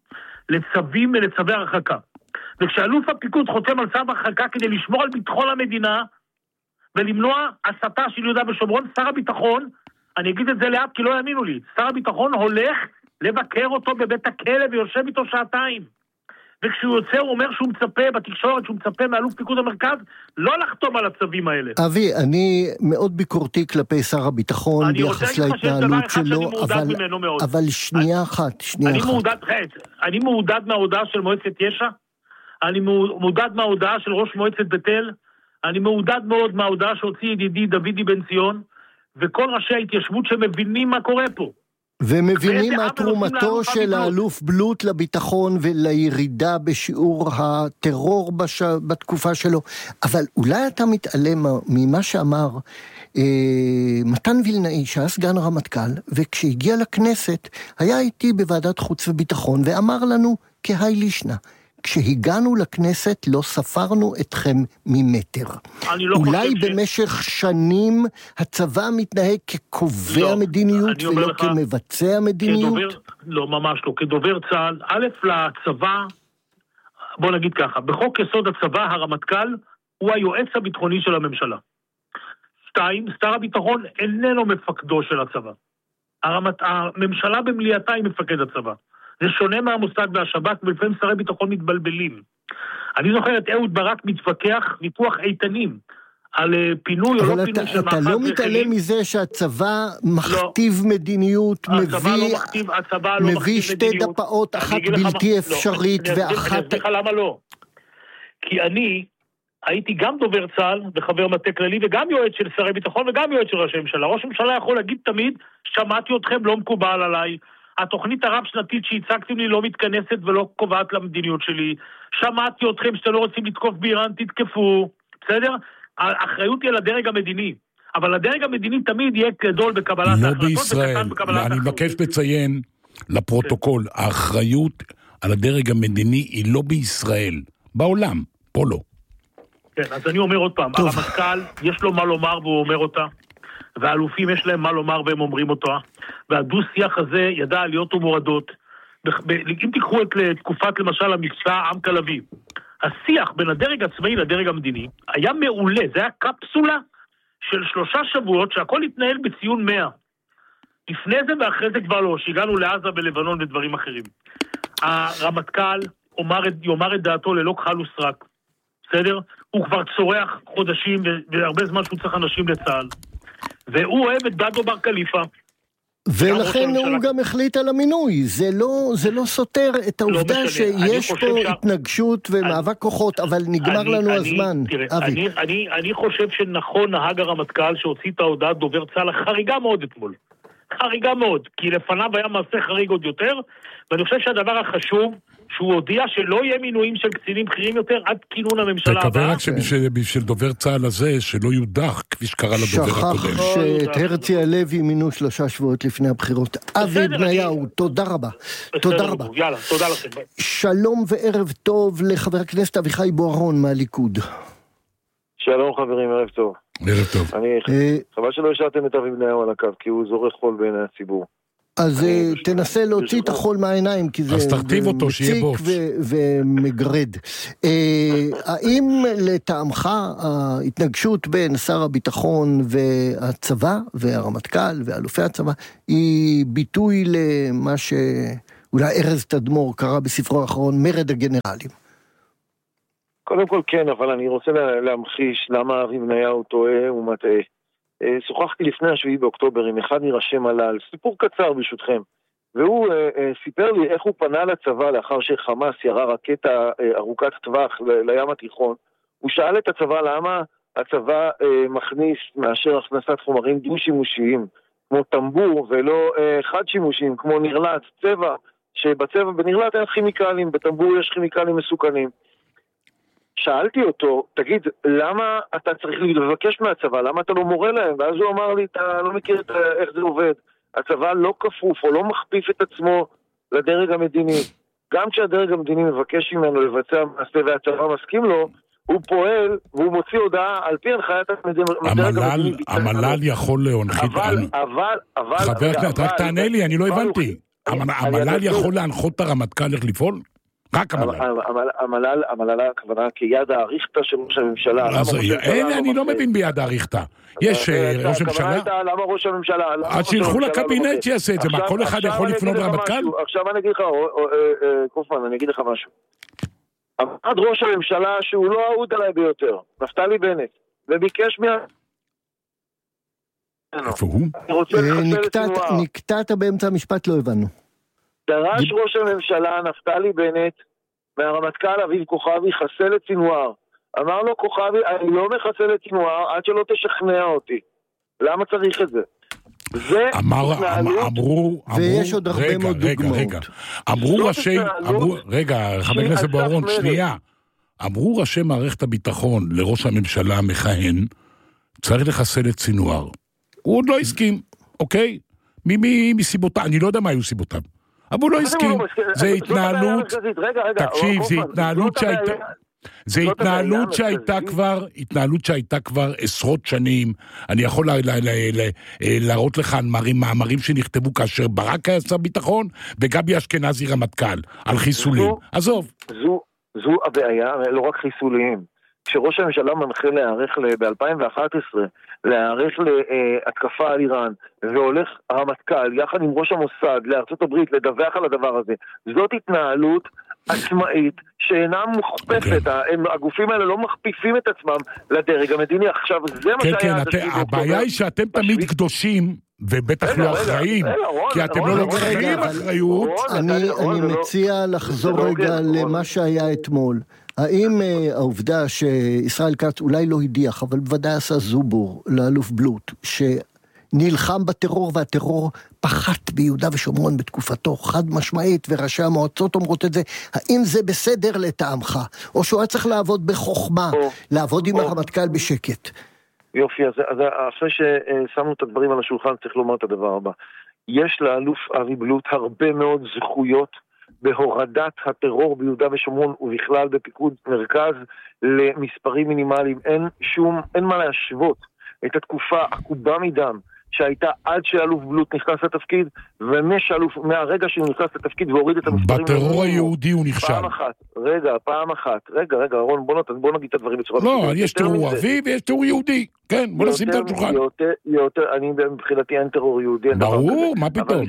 לצווים ולצווי הרחקה. וכשאלוף הפיקוד חותם על צו הרחקה כדי לשמור על ביטחון המדינה ולמנוע הסתה של יהודה ושומרון, שר הביטחון, אני אגיד את זה לאט כי לא יאמינו לי, שר הביטחון הולך לבקר אותו בבית הכלא ויושב איתו שעתיים. וכשהוא יוצא הוא אומר שהוא מצפה בתקשורת, שהוא מצפה מאלוף פיקוד המרכז, לא לחתום על הצווים האלה. אבי, אני מאוד ביקורתי כלפי שר הביטחון ביחס להתנהלות שלו, אבל, אבל שנייה אחת, שנייה אני אחת. מעודד, אני מעודד מההודעה של מועצת יש"ע, אני מעודד מההודעה של ראש מועצת בית אל, אני מעודד מאוד מההודעה שהוציא ידידי דודי בן ציון, וכל ראשי ההתיישבות שמבינים מה קורה פה. ומבינים מה תרומתו של האלוף בלוט לביטחון ולירידה בשיעור הטרור בש... בתקופה שלו. אבל אולי אתה מתעלם ממה שאמר אה, מתן וילנאי, שהיה סגן רמטכ"ל, וכשהגיע לכנסת היה איתי בוועדת חוץ וביטחון, ואמר לנו כהי לישנה, כשהגענו לכנסת לא ספרנו אתכם ממטר. לא אולי ש... במשך שנים הצבא מתנהג כקובע לא, מדיניות ולא לך, כמבצע מדיניות? כדובר, לא, ממש לא. כדובר צה"ל, א' לצבא, בוא נגיד ככה, בחוק יסוד הצבא הרמטכ"ל הוא היועץ הביטחוני של הממשלה. שתיים, שר הביטחון איננו מפקדו של הצבא. הרמת, הממשלה במליאתה היא מפקד הצבא. זה שונה מהמושג והשב"כ, ולפעמים שרי ביטחון מתבלבלים. אני זוכר את אהוד ברק מתווכח ויכוח איתנים על פינוי או לא פינוי של מאחז. אבל אתה לא מתעלם מזה שהצבא מכתיב מדיניות, מביא שתי דפאות, אחת בלתי אפשרית ואחת... אני אסביר לך למה לא. כי אני הייתי גם דובר צה"ל וחבר מטה כללי וגם יועץ של שרי ביטחון וגם יועץ של ראש הממשלה. ראש הממשלה יכול להגיד תמיד, שמעתי אתכם, לא מקובל עליי. התוכנית הרב-שנתית שהצגתם לי לא מתכנסת ולא קובעת למדיניות שלי. שמעתי אתכם שאתם לא רוצים לתקוף באיראן, תתקפו. בסדר? האחריות היא על הדרג המדיני. אבל הדרג המדיני תמיד יהיה גדול בקבלת ההחלטות. לא בישראל. אני מבקש לציין לפרוטוקול, האחריות על הדרג המדיני היא לא בישראל. בעולם. פה לא. כן, אז אני אומר עוד פעם. הרמטכ"ל, יש לו מה לומר והוא אומר אותה. והאלופים יש להם מה לומר והם אומרים אותו, והדו-שיח הזה ידע עליות ומורדות. אם תיקחו את תקופת למשל המבצע עם כלבי, השיח בין הדרג הצבאי לדרג המדיני היה מעולה, זה היה קפסולה של שלושה שבועות שהכל התנהל בציון מאה. לפני זה ואחרי זה כבר לא, שהגענו לעזה בלבנון ודברים אחרים. הרמטכ"ל יאמר את דעתו ללא כחל וסרק, בסדר? הוא כבר צורח חודשים והרבה זמן שהוא צריך אנשים לצה"ל. והוא אוהב את דדו בר קליפה. ולכן הוא גם החליט על המינוי. זה לא, זה לא סותר את העובדה לא שיש פה ש... התנגשות ומאבק אני... כוחות, אבל נגמר אני, לנו אני, הזמן. תראה, אני, אני, אני חושב שנכון נהג הרמטכ"ל שהוציא את ההודעת דובר צה"ל חריגה מאוד אתמול. חריגה מאוד, כי לפניו היה מעשה חריג עוד יותר, ואני חושב שהדבר החשוב שהוא הודיע שלא יהיה מינויים של קצינים בכירים יותר עד כינון הממשלה הבאה. תקווה רק שבשביל דובר צה"ל הזה, שלא יודח, כפי שקרה לדובר הקודם. שכח שאת הרצי הלוי מינו שלושה שבועות לפני הבחירות. אבי בניהו, תודה רבה. תודה רבה. יאללה, תודה לכם. שלום וערב טוב לחבר הכנסת אביחי בוארון מהליכוד. שלום חברים, ערב טוב. ערב טוב. אני, חבל שלא השארתם את אבי בניהו על הקו, כי הוא זורק חול בעיני הציבור. אז תנסה להוציא את החול מהעיניים, כי זה מציק ומגרד. האם לטעמך ההתנגשות בין שר הביטחון והצבא והרמטכ"ל ואלופי הצבא היא ביטוי למה שאולי ארז תדמור קרא בספרו האחרון, מרד הגנרלים? קודם כל כן, אבל אני רוצה להמחיש למה אבי בניהו טועה ומטעה. שוחחתי לפני השביעי באוקטובר עם אחד מראשי מל"ל, סיפור קצר ברשותכם, והוא אה, אה, סיפר לי איך הוא פנה לצבא לאחר שחמאס ירה רקטה אה, ארוכת טווח ל- לים התיכון. הוא שאל את הצבא למה הצבא אה, מכניס מאשר הכנסת חומרים דו-שימושיים, כמו טמבור ולא אה, חד-שימושיים, כמו נרלט, צבע, שבצבע בנרלט אין כימיקלים, בטמבור יש כימיקלים מסוכנים. שאלתי אותו, תגיד, למה אתה צריך לבקש מהצבא? למה אתה לא מורה להם? ואז הוא אמר לי, אתה לא מכיר את, איך זה עובד. הצבא לא כפוף או לא מכפיף את עצמו לדרג המדיני. גם כשהדרג המדיני מבקש ממנו לבצע מעשה והצבא מסכים לו, הוא פועל והוא מוציא הודעה על פי הנחיית הדרג המדיני. המל"ל יכול להונחית... אבל, אבל, אבל... חבר הכנסת, רק תענה לי, אני לא הבנתי. המל"ל יכול להנחות את הרמטכ"ל איך לפעול? רק המל"ל. המל"ל, הכוונה כיד האריכתא של ראש הממשלה. אני לא מבין ביד האריכתא. יש ראש הממשלה? למה ראש הממשלה? אז שילכו לקבינט שיעשה את זה. מה, כל אחד יכול לפנות לרמטכ"ל? עכשיו אני אגיד לך, קופמן, אני אגיד לך משהו. עד ראש הממשלה שהוא לא אהוד עליי ביותר, נפתלי בנט, וביקש מה... איפה הוא? נקטעת באמצע המשפט, לא הבנו. דרש ראש הממשלה נפתלי בנט מהרמטכ"ל אביב כוכבי חסל את סינואר. אמר לו כוכבי, אני לא מחסל את סינואר עד שלא תשכנע אותי. למה צריך את זה? זה אמרו, ויש עוד הרבה מאוד דוגמאות. רגע, אמרו ראשי, רגע, חבר הכנסת בוארון, שנייה. אמרו ראשי מערכת הביטחון לראש הממשלה המכהן, צריך לחסל את סינואר. הוא עוד לא הסכים, אוקיי? מי מסיבותיו, אני לא יודע מה היו סיבותיו. אבל הוא לא הסכים, זה התנהלות, תקשיב, זה התנהלות שהייתה, זה התנהלות שהייתה כבר, התנהלות שהייתה כבר עשרות שנים, אני יכול להראות לך מאמרים שנכתבו כאשר ברק היה שר ביטחון, וגבי אשכנזי רמטכ"ל, על חיסולים, עזוב. זו הבעיה, לא רק חיסולים. כשראש הממשלה מנחה להיערך ב-אלפיים ואחת עשרה, להיערך להתקפה על איראן, והולך הרמטכ"ל יחד עם ראש המוסד לארצות הברית לדווח על הדבר הזה, זאת התנהלות עצמאית שאינה מוכפפת, הגופים האלה לא מכפיפים את עצמם לדרג המדיני. עכשיו זה מה שהיה... כן, הבעיה היא שאתם תמיד קדושים, ובטח לא אחראים, כי אתם לא לוקחים אחריות. אני מציע לחזור רגע למה שהיה אתמול. האם העובדה שישראל כץ אולי לא הדיח, אבל בוודאי עשה זובור לאלוף בלוט, שנלחם בטרור והטרור פחת ביהודה ושומרון בתקופתו, חד משמעית, וראשי המועצות אומרות את זה, האם זה בסדר לטעמך, או שהוא היה צריך לעבוד בחוכמה, לעבוד עם הרמטכ"ל בשקט? יופי, אז, אז אחרי ששמנו את הדברים על השולחן, צריך לומר את הדבר הבא. יש לאלוף אבי בלוט הרבה מאוד זכויות, בהורדת הטרור ביהודה ושומרון ובכלל בפיקוד מרכז למספרים מינימליים. אין שום, אין מה להשוות את התקופה עקובה מדם שהייתה עד שאלוף בלוט נכנס לתפקיד, ומשאלוף, מהרגע שהוא נכנס לתפקיד והוריד את המספרים... בטרור היהודי הוא נכשל. פעם אחת, רגע, פעם אחת, רגע, רגע, רון, בוא, נת, בוא נגיד את הדברים בצורה... לא, יש טרור ערבי ויש טרור יהודי, כן, בוא נשים את השולחן. אני מבחינתי אין טרור יהודי. ברור, מה פתאום?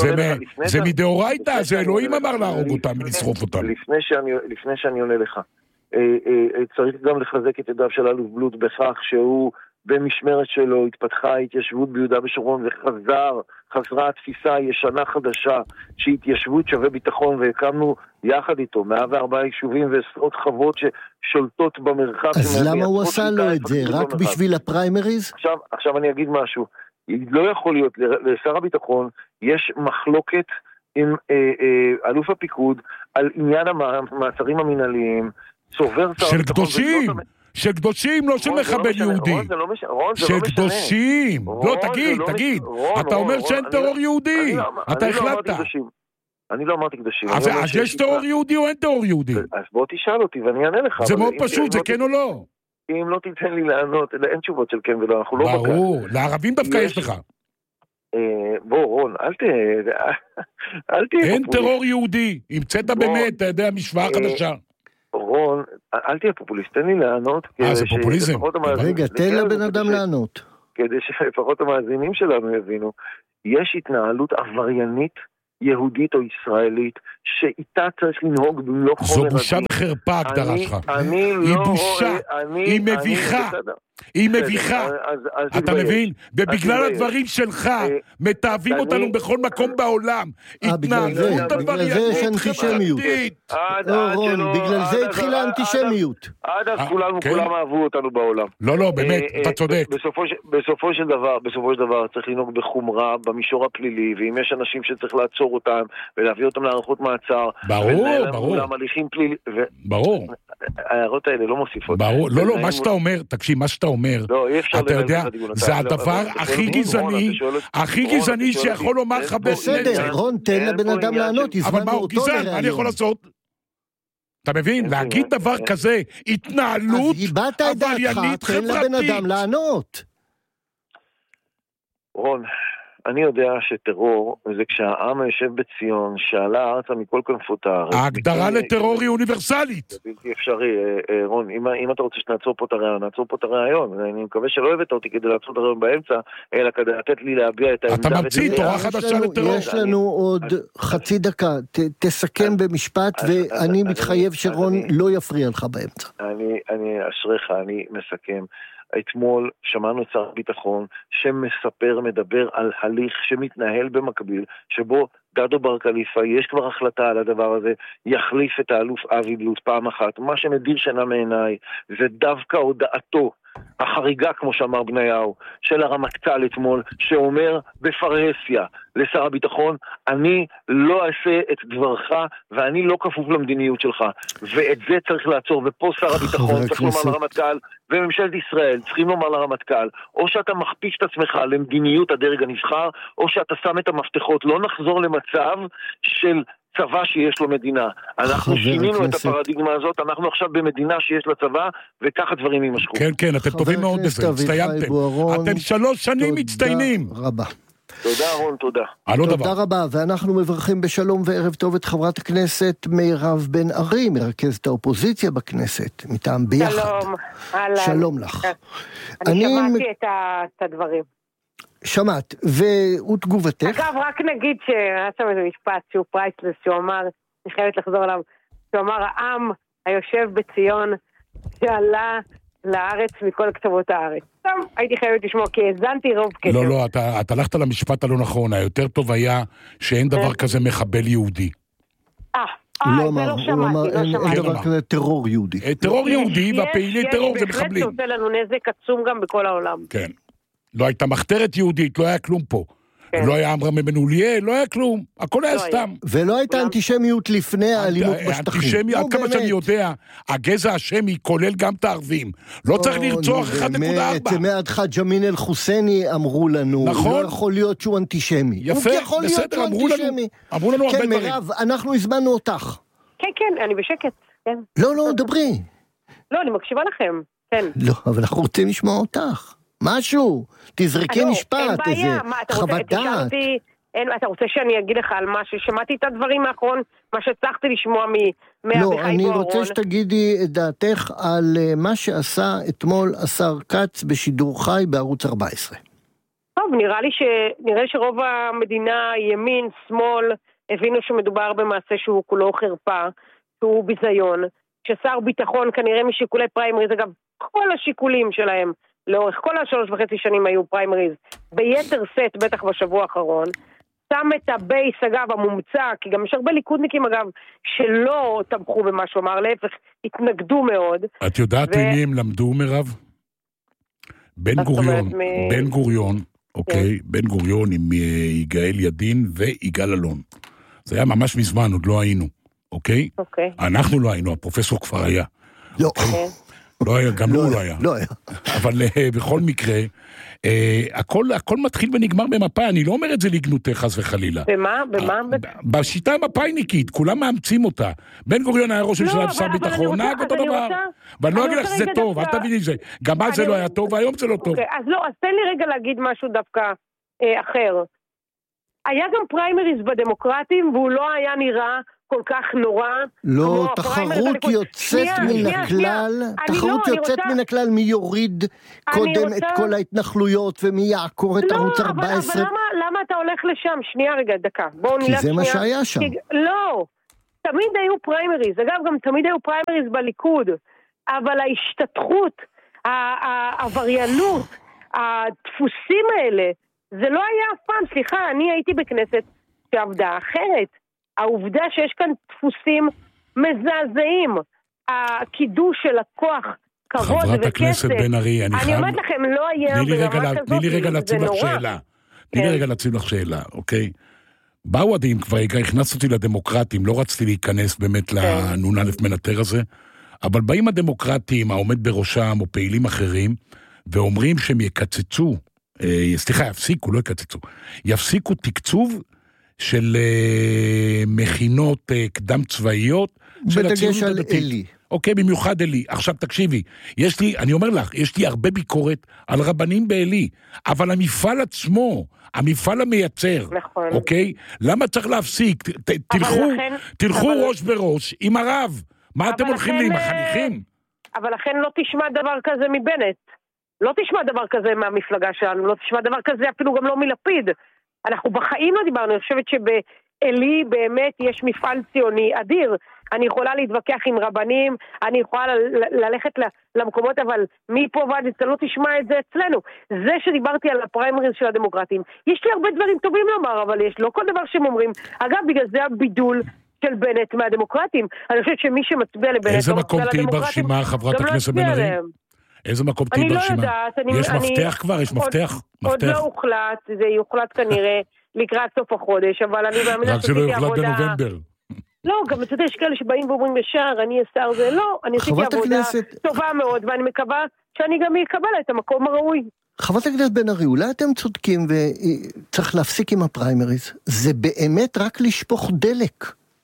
זה מדאורייתא, זה אלוהים אמר להרוג אותם ולשרוף אותם. לפני שאני עונה לך, צריך גם לחזק את ידיו של אלוף בלוט בכך שהוא במשמרת שלו התפתחה ההתיישבות ביהודה ושומרון וחזר, חזרה התפיסה הישנה חדשה שהתיישבות שווה ביטחון, והקמנו יחד איתו מאה וארבעה יישובים ועשרות חוות ששולטות במרחב. אז למה הוא עשה לו את זה? רק בשביל הפריימריז? עכשיו, עכשיו אני אגיד משהו. לא יכול להיות, לשר הביטחון יש מחלוקת עם אה, אה, אלוף הפיקוד על עניין המעצרים המנהליים, סובר של קדושים, של קדושים, לא של מחבל יהודי. של קדושים. לא, תגיד, תגיד. אתה אומר שאין טרור יהודי. אתה החלטת. אני לא אמרתי קדושים. אז יש טרור יהודי או אין טרור יהודי? אז בוא תשאל אותי ואני אענה לך. זה מאוד פשוט, זה כן או לא? אם לא תיתן לי לענות, אין תשובות של כן ולא, אנחנו לא בקר. ברור, לערבים דווקא יש לך. בוא רון, אל תהיה... אין טרור יהודי, המצאת באמת, אתה יודע, משוואה חדשה. רון, אל תהיה פופוליסט, תן לי לענות. אה, זה פופוליזם. רגע, תן לבן אדם לענות. כדי שלפחות המאזינים שלנו יבינו, יש התנהלות עבריינית, יהודית או ישראלית, שאיתה צריך לנהוג במלוא חומר הדין. זו בושה וחרפה הגדרה שלך. אני לא... היא בושה, היא מביכה. היא מביכה, אתה מבין? ובגלל הדברים שלך מתאהבים אותנו בכל מקום בעולם. התנהגות עבריינית חברתית. רון, בגלל זה התחילה האנטישמיות. עד אז כולנו, כולם אהבו אותנו בעולם. לא, לא, באמת, אתה צודק. בסופו של דבר, בסופו של דבר צריך לנהוג בחומרה במישור הפלילי, ואם יש אנשים שצריך לעצור אותם ולהביא אותם להארכות מעצר. ברור, ברור. ברור. ההערות האלה לא מוסיפות. ברור, לא, לא, מה שאתה אומר, תקשיב, מה שאתה אומר, אתה יודע, זה הדבר הכי גזעני, הכי גזעני שיכול לומר לך בסדר, רון, תן לבן אדם לענות, אבל מה הוא גזען, מה אני יכול לעשות? אתה מבין? להגיד דבר כזה, התנהלות עבריינית חברתית. תן לבן אדם לענות. רון, אני יודע שטרור זה כשהעם היושב בציון, שעלה ארצה מכל כנפותיו. ההגדרה לטרור היא אוניברסלית. זה בלתי אפשרי, רון, אם אתה רוצה שנעצור פה את הרעיון, נעצור פה את הרעיון. אני מקווה שלא הבאת אותי כדי לעצור את הרעיון באמצע, אלא כדי לתת לי להביע את העמדה. אתה ממציא תורה חדשה לטרור. יש לנו עוד חצי דקה, תסכם במשפט, ואני מתחייב שרון לא יפריע לך באמצע. אני אשריך, אני מסכם. אתמול שמענו את שר הביטחון שמספר, מדבר על הליך שמתנהל במקביל, שבו דדו בר קליפה, יש כבר החלטה על הדבר הזה, יחליף את האלוף אבי בלוט פעם אחת. מה שמדיר שינה מעיניי זה דווקא הודעתו החריגה, כמו שאמר בניהו, של הרמטכ"ל אתמול, שאומר בפרהסיה לשר הביטחון, אני לא אעשה את דברך, ואני לא כפוף למדיניות שלך, ואת זה צריך לעצור. ופה שר הביטחון צריך לומר לרמטכ"ל, וממשלת ישראל צריכים לומר לרמטכ"ל, או שאתה מכפיש את עצמך למדיניות הדרג הנבחר, או שאתה שם את המפתחות. לא נחזור למצב של צבא שיש לו מדינה. אנחנו שינינו את הפרדיגמה הזאת, אנחנו עכשיו במדינה שיש לה צבא, וככה דברים יימשכו. כן, כן, אתם טובים מאוד בזה, הצטיינתם. אתם שלוש שנים מצטיינים. תודה רבה. תודה רון, תודה. תודה רבה, ואנחנו מברכים בשלום וערב טוב את חברת הכנסת מירב בן ארי, מרכזת האופוזיציה בכנסת, מטעם ביחד. שלום, שלום לך. אני שמעתי את הדברים. שמעת, ותגובתך? אגב, רק נגיד שהיה שם איזה משפט שהוא פרייסלס, שהוא אמר, אני חייבת לחזור עליו, שהוא אמר, העם היושב בציון שעלה לארץ מכל קצוות הארץ. סתם, הייתי חייבת לשמוע, כי הזנתי רוב קשר. לא, לא, אתה, אתה הלכת למשפט הלא נכון, היותר טוב היה שאין דבר כזה מחבל יהודי. אה, אה, זה לא שמעתי, לא שמעתי. אין דבר כזה טרור יהודי. טרור יהודי, והפעילי טרור זה מחבלים. יש, בהחלט עושה לנו נזק עצום גם בכל העולם. כן. לא הייתה מחתרת יהודית, לא היה כלום פה. לא היה אמרה ממנוליה, לא היה כלום. הכל היה סתם. ולא הייתה אנטישמיות לפני האלימות בשטחים. אנטישמיות, עד כמה שאני יודע, הגזע השמי כולל גם את הערבים. לא צריך לרצוח אחת נקודה ארבע. מעד חאג' אמין אל-חוסייני אמרו לנו, לא יכול להיות שהוא אנטישמי. יפה, בסדר, אמרו לנו. אמרו לנו הרבה דברים. כן, מירב, אנחנו הזמנו אותך. כן, כן, אני בשקט. לא, לא, דברי. לא, אני מקשיבה לכם. כן. לא, אבל אנחנו רוצים לשמוע אותך. משהו, תזרקי משפט, איזה חוות דעת. אתה רוצה שאני אגיד לך על מה ששמעתי את הדברים האחרון, מה שהצלחתי לשמוע מאביחי בוארון? לא, אני רוצה שתגידי את דעתך על מה שעשה אתמול השר כץ בשידור חי בערוץ ארבע עשרה. טוב, נראה לי, ש... נראה לי שרוב המדינה, ימין, שמאל, הבינו שמדובר במעשה שהוא כולו חרפה, שהוא ביזיון, ששר ביטחון כנראה משיקולי פריימריז, אגב, כל השיקולים שלהם, לאורך כל השלוש וחצי שנים היו פריימריז, ביתר סט, בטח בשבוע האחרון, שם את הבייס, אגב, המומצא, כי גם יש הרבה ליכודניקים, אגב, שלא תמכו במה שהוא אמר, להפך, התנגדו מאוד. את יודעת ו... מי הם למדו, מירב? בן גוריון, מ... בן גוריון, אוקיי, בן גוריון עם יגאל ידין ויגאל אלון. זה היה ממש מזמן, עוד לא היינו, אוקיי? אוקיי. אנחנו לא היינו, הפרופסור כבר היה. לא. לא היה, גם הוא לא היה. לא היה. אבל בכל מקרה, הכל מתחיל ונגמר במפאי, אני לא אומר את זה לגנותך חס וחלילה. במה? במה? בשיטה המפאיניקית, כולם מאמצים אותה. בן גוריון היה ראש ממשלה ושר ביטחון, נהג אותו דבר. ואני לא אגיד לך שזה טוב, אל תביני זה. גם אז זה לא היה טוב, והיום זה לא טוב. אז לא, אז תן לי רגע להגיד משהו דווקא אחר. היה גם פריימריז בדמוקרטים, והוא לא היה נראה כל כך נורא. לא, תחרות יוצאת מן הכלל, תחרות יוצאת מן הכלל מי יוריד קודם את כל ההתנחלויות ומי יעקור את ערוץ ארבע עשרה. אבל למה אתה הולך לשם? שנייה רגע, דקה. כי זה מה שהיה שם. לא, תמיד היו פריימריז, אגב גם תמיד היו פריימריז בליכוד, אבל ההשתתחות, העבריינות, הדפוסים האלה, זה לא היה אף פעם, סליחה, אני הייתי בכנסת שעבדה אחרת. העובדה שיש כאן דפוסים מזעזעים, הקידוש של הכוח, כבוד וכסף. חברת הכנסת בן ארי, אני חייב... אני אומרת לכם, לא היה ברמה כזאת, תני לי רגע להציב לך שאלה. תני לי רגע להציב לך שאלה, אוקיי? באו עדים, כבר הכנסת אותי לדמוקרטים, לא רציתי להיכנס באמת לנון א' מנטר הזה, אבל באים הדמוקרטים, העומד בראשם, או פעילים אחרים, ואומרים שהם יקצצו, סליחה, יפסיקו, לא יקצצו, יפסיקו תקצוב של מכינות קדם צבאיות, בדגש על אלי. אוקיי, במיוחד אלי. עכשיו תקשיבי, יש לי, אני אומר לך, יש לי הרבה ביקורת על רבנים באלי, אבל המפעל עצמו, המפעל המייצר, נכון. אוקיי? למה צריך להפסיק? ת, תלכו, לכן, תלכו אבל... ראש בראש עם הרב. מה אתם הולכים לי עם החניכים? אבל לכן לא תשמע דבר כזה מבנט. לא תשמע דבר כזה מהמפלגה שלנו, לא תשמע דבר כזה אפילו גם לא מלפיד. אנחנו בחיים לא דיברנו, אני חושבת שבאלי באמת יש מפעל ציוני אדיר. אני יכולה להתווכח עם רבנים, אני יכולה ללכת למקומות, אבל מפה ועד אתה לא תשמע את זה אצלנו. זה שדיברתי על הפריימריז של הדמוקרטים, יש לי הרבה דברים טובים לומר, אבל יש לא כל דבר שהם אומרים. אגב, בגלל זה הבידול של בנט מהדמוקרטים. אני חושבת שמי שמצביע לבנט... איזה מקום תהי ברשימה, חברת הכנסת בן ארי? איזה מקום תהי ברשימה? אני לא יודעת. יש מפתח כבר? יש מפתח? עוד לא הוחלט, זה יוחלט כנראה לקראת סוף החודש, אבל אני מאמינה רק שלא יוחלט בנובמבר. לא, גם אתה יודע, יש כאלה שבאים ואומרים ישר, אני אשר זה, לא, אני עשיתי עבודה טובה מאוד, ואני מקווה שאני גם אקבל את המקום הראוי. חברת הכנסת בן ארי, אולי אתם צודקים וצריך להפסיק עם הפריימריז, זה באמת רק לשפוך דלק.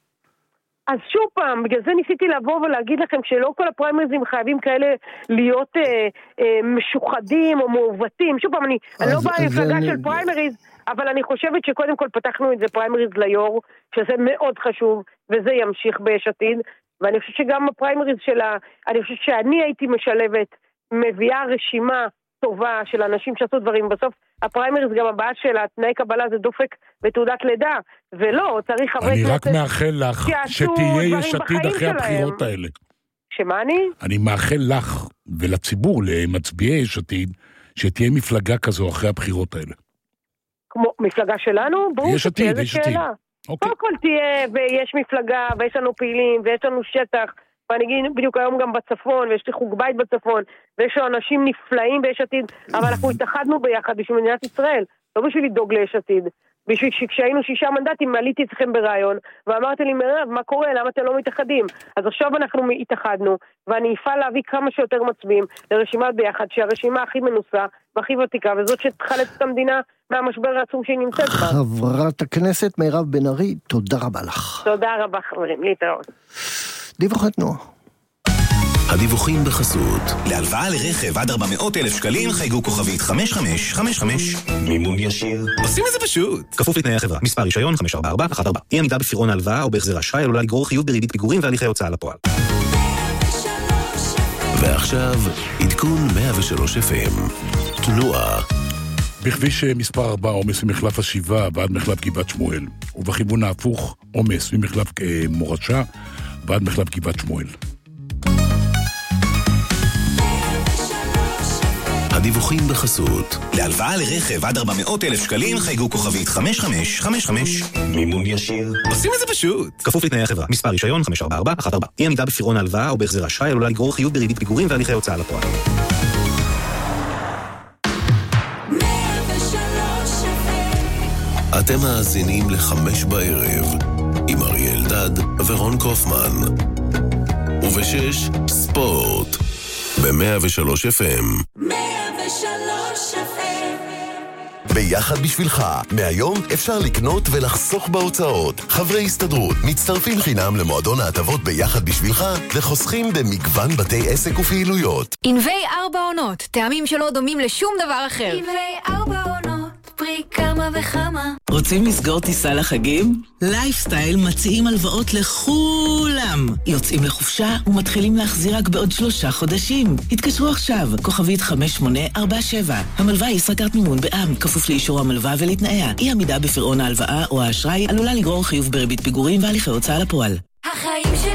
אז שוב פעם, בגלל זה ניסיתי לבוא ולהגיד לכם שלא כל הפריימריזים חייבים כאלה להיות אה, אה, משוחדים או מעוותים. שוב פעם, אני, אני לא באה למפלגה אני... של פריימריז, אבל אני חושבת שקודם כל פתחנו את זה פריימריז ליור, שזה מאוד חשוב, וזה ימשיך ביש עתיד, ואני חושבת שגם הפריימריז שלה, אני חושבת שאני הייתי משלבת, מביאה רשימה טובה של אנשים שעשו דברים, בסוף הפריימריז גם הבאה של התנאי קבלה זה דופק בתעודת לידה, ולא, צריך חברי כנסת... אני רק מאחל לך שתהיה יש עתיד אחרי הבחירות האלה. שמה אני? אני מאחל לך ולציבור, למצביעי יש עתיד, שתהיה מפלגה כזו אחרי הבחירות האלה. כמו מפלגה שלנו? ברור שתהיה איזה שאלה. קודם כל תהיה, ויש מפלגה, ויש לנו פעילים, ויש לנו שטח, ואני אגיד בדיוק היום גם בצפון, ויש לי חוג בית בצפון, ויש לו אנשים נפלאים ביש עתיד, אבל אנחנו התאחדנו ביחד בשביל מדינת ישראל, לא בשביל לדאוג ליש עתיד. בשביל שכשהיינו שישה מנדטים, עליתי אצלכם ברעיון, ואמרתי לי, מירב, מה קורה? למה אתם לא מתאחדים? אז עכשיו אנחנו התאחדנו, ואני אפעל להביא כמה שיותר מצביעים לרשימת ביחד, שהרשימה הכי מנוסה והכי ותיקה, וזאת שתחלץ את המדינה מהמשבר העצום שהיא נמצאת בה. חברת הכנסת מירב בן ארי, תודה רבה לך. תודה רבה חברים, להתראות. דיווחי תנועה. הדיווחים בחסות. להלוואה לרכב עד ארבע מאות אלף שקלים חייגו כוכבית חמש חמש חמש חמש. מימון ישיר. עושים את זה פשוט. כפוף לתנאי החברה. מספר רישיון חמש ארבע ארבע אחת ארבע. אי עמידה בפירעון ההלוואה או בהחזר אשראי עלולה לגרור חיוב בריבית פיגורים והליכי הוצאה לפועל. ועכשיו עדכון מאה ושלוש אף אם. תנועה. בכביש מספר ארבע עומס ממחלף השבעה ועד מחלף גבעת שמואל, ובכיוון ההפוך עומס ממחלף מורשה ועד מחלף גבעת שמואל. הדיווחים בחסות. להלוואה לרכב עד ארבע מאות אלף שקלים חייגו כוכבית חמש חמש חמש חמש. מימון ישיר. עושים את זה פשוט. כפוף לתנאי החברה. מספר רישיון חמש ארבע ארבע אחת ארבע. אי עמידה בפירעון ההלוואה או בהחזר אשראי עלולה לגרור חיוב בריבית פיגורים והליכי הוצאה לפועל. אתם מאזינים לחמש בערב עם אריה אלדד ורון קופמן. ובשש, ספורט. ב-מאה ושלוש אף אם. מאה ושלוש אף אם. ביחד בשבילך, מהיום אפשר לקנות ולחסוך בהוצאות. חברי הסתדרות מצטרפים חינם למועדון ההטבות ביחד בשבילך וחוסכים במגוון בתי עסק ופעילויות. ענבי ארבע עונות, טעמים שלא דומים לשום דבר אחר. ענבי ארבע עונות, פרי כמה וכמה. רוצים לסגור טיסה לחגים? לייפסטייל מציעים הלוואות לכולם. יוצאים לחופשה ומתחילים להחזיר רק בעוד שלושה חודשים. התקשרו עכשיו, כוכבית חמש שמונה ארבע שבע. המלווה היא ישראכרט מימון בע"מ, כפוף לאישור המלווה ולתנאיה. אי עמידה בפירעון ההלוואה או האשראי עלולה לגרור חיוב בריבית פיגורים והליכי הוצאה לפועל. החיים של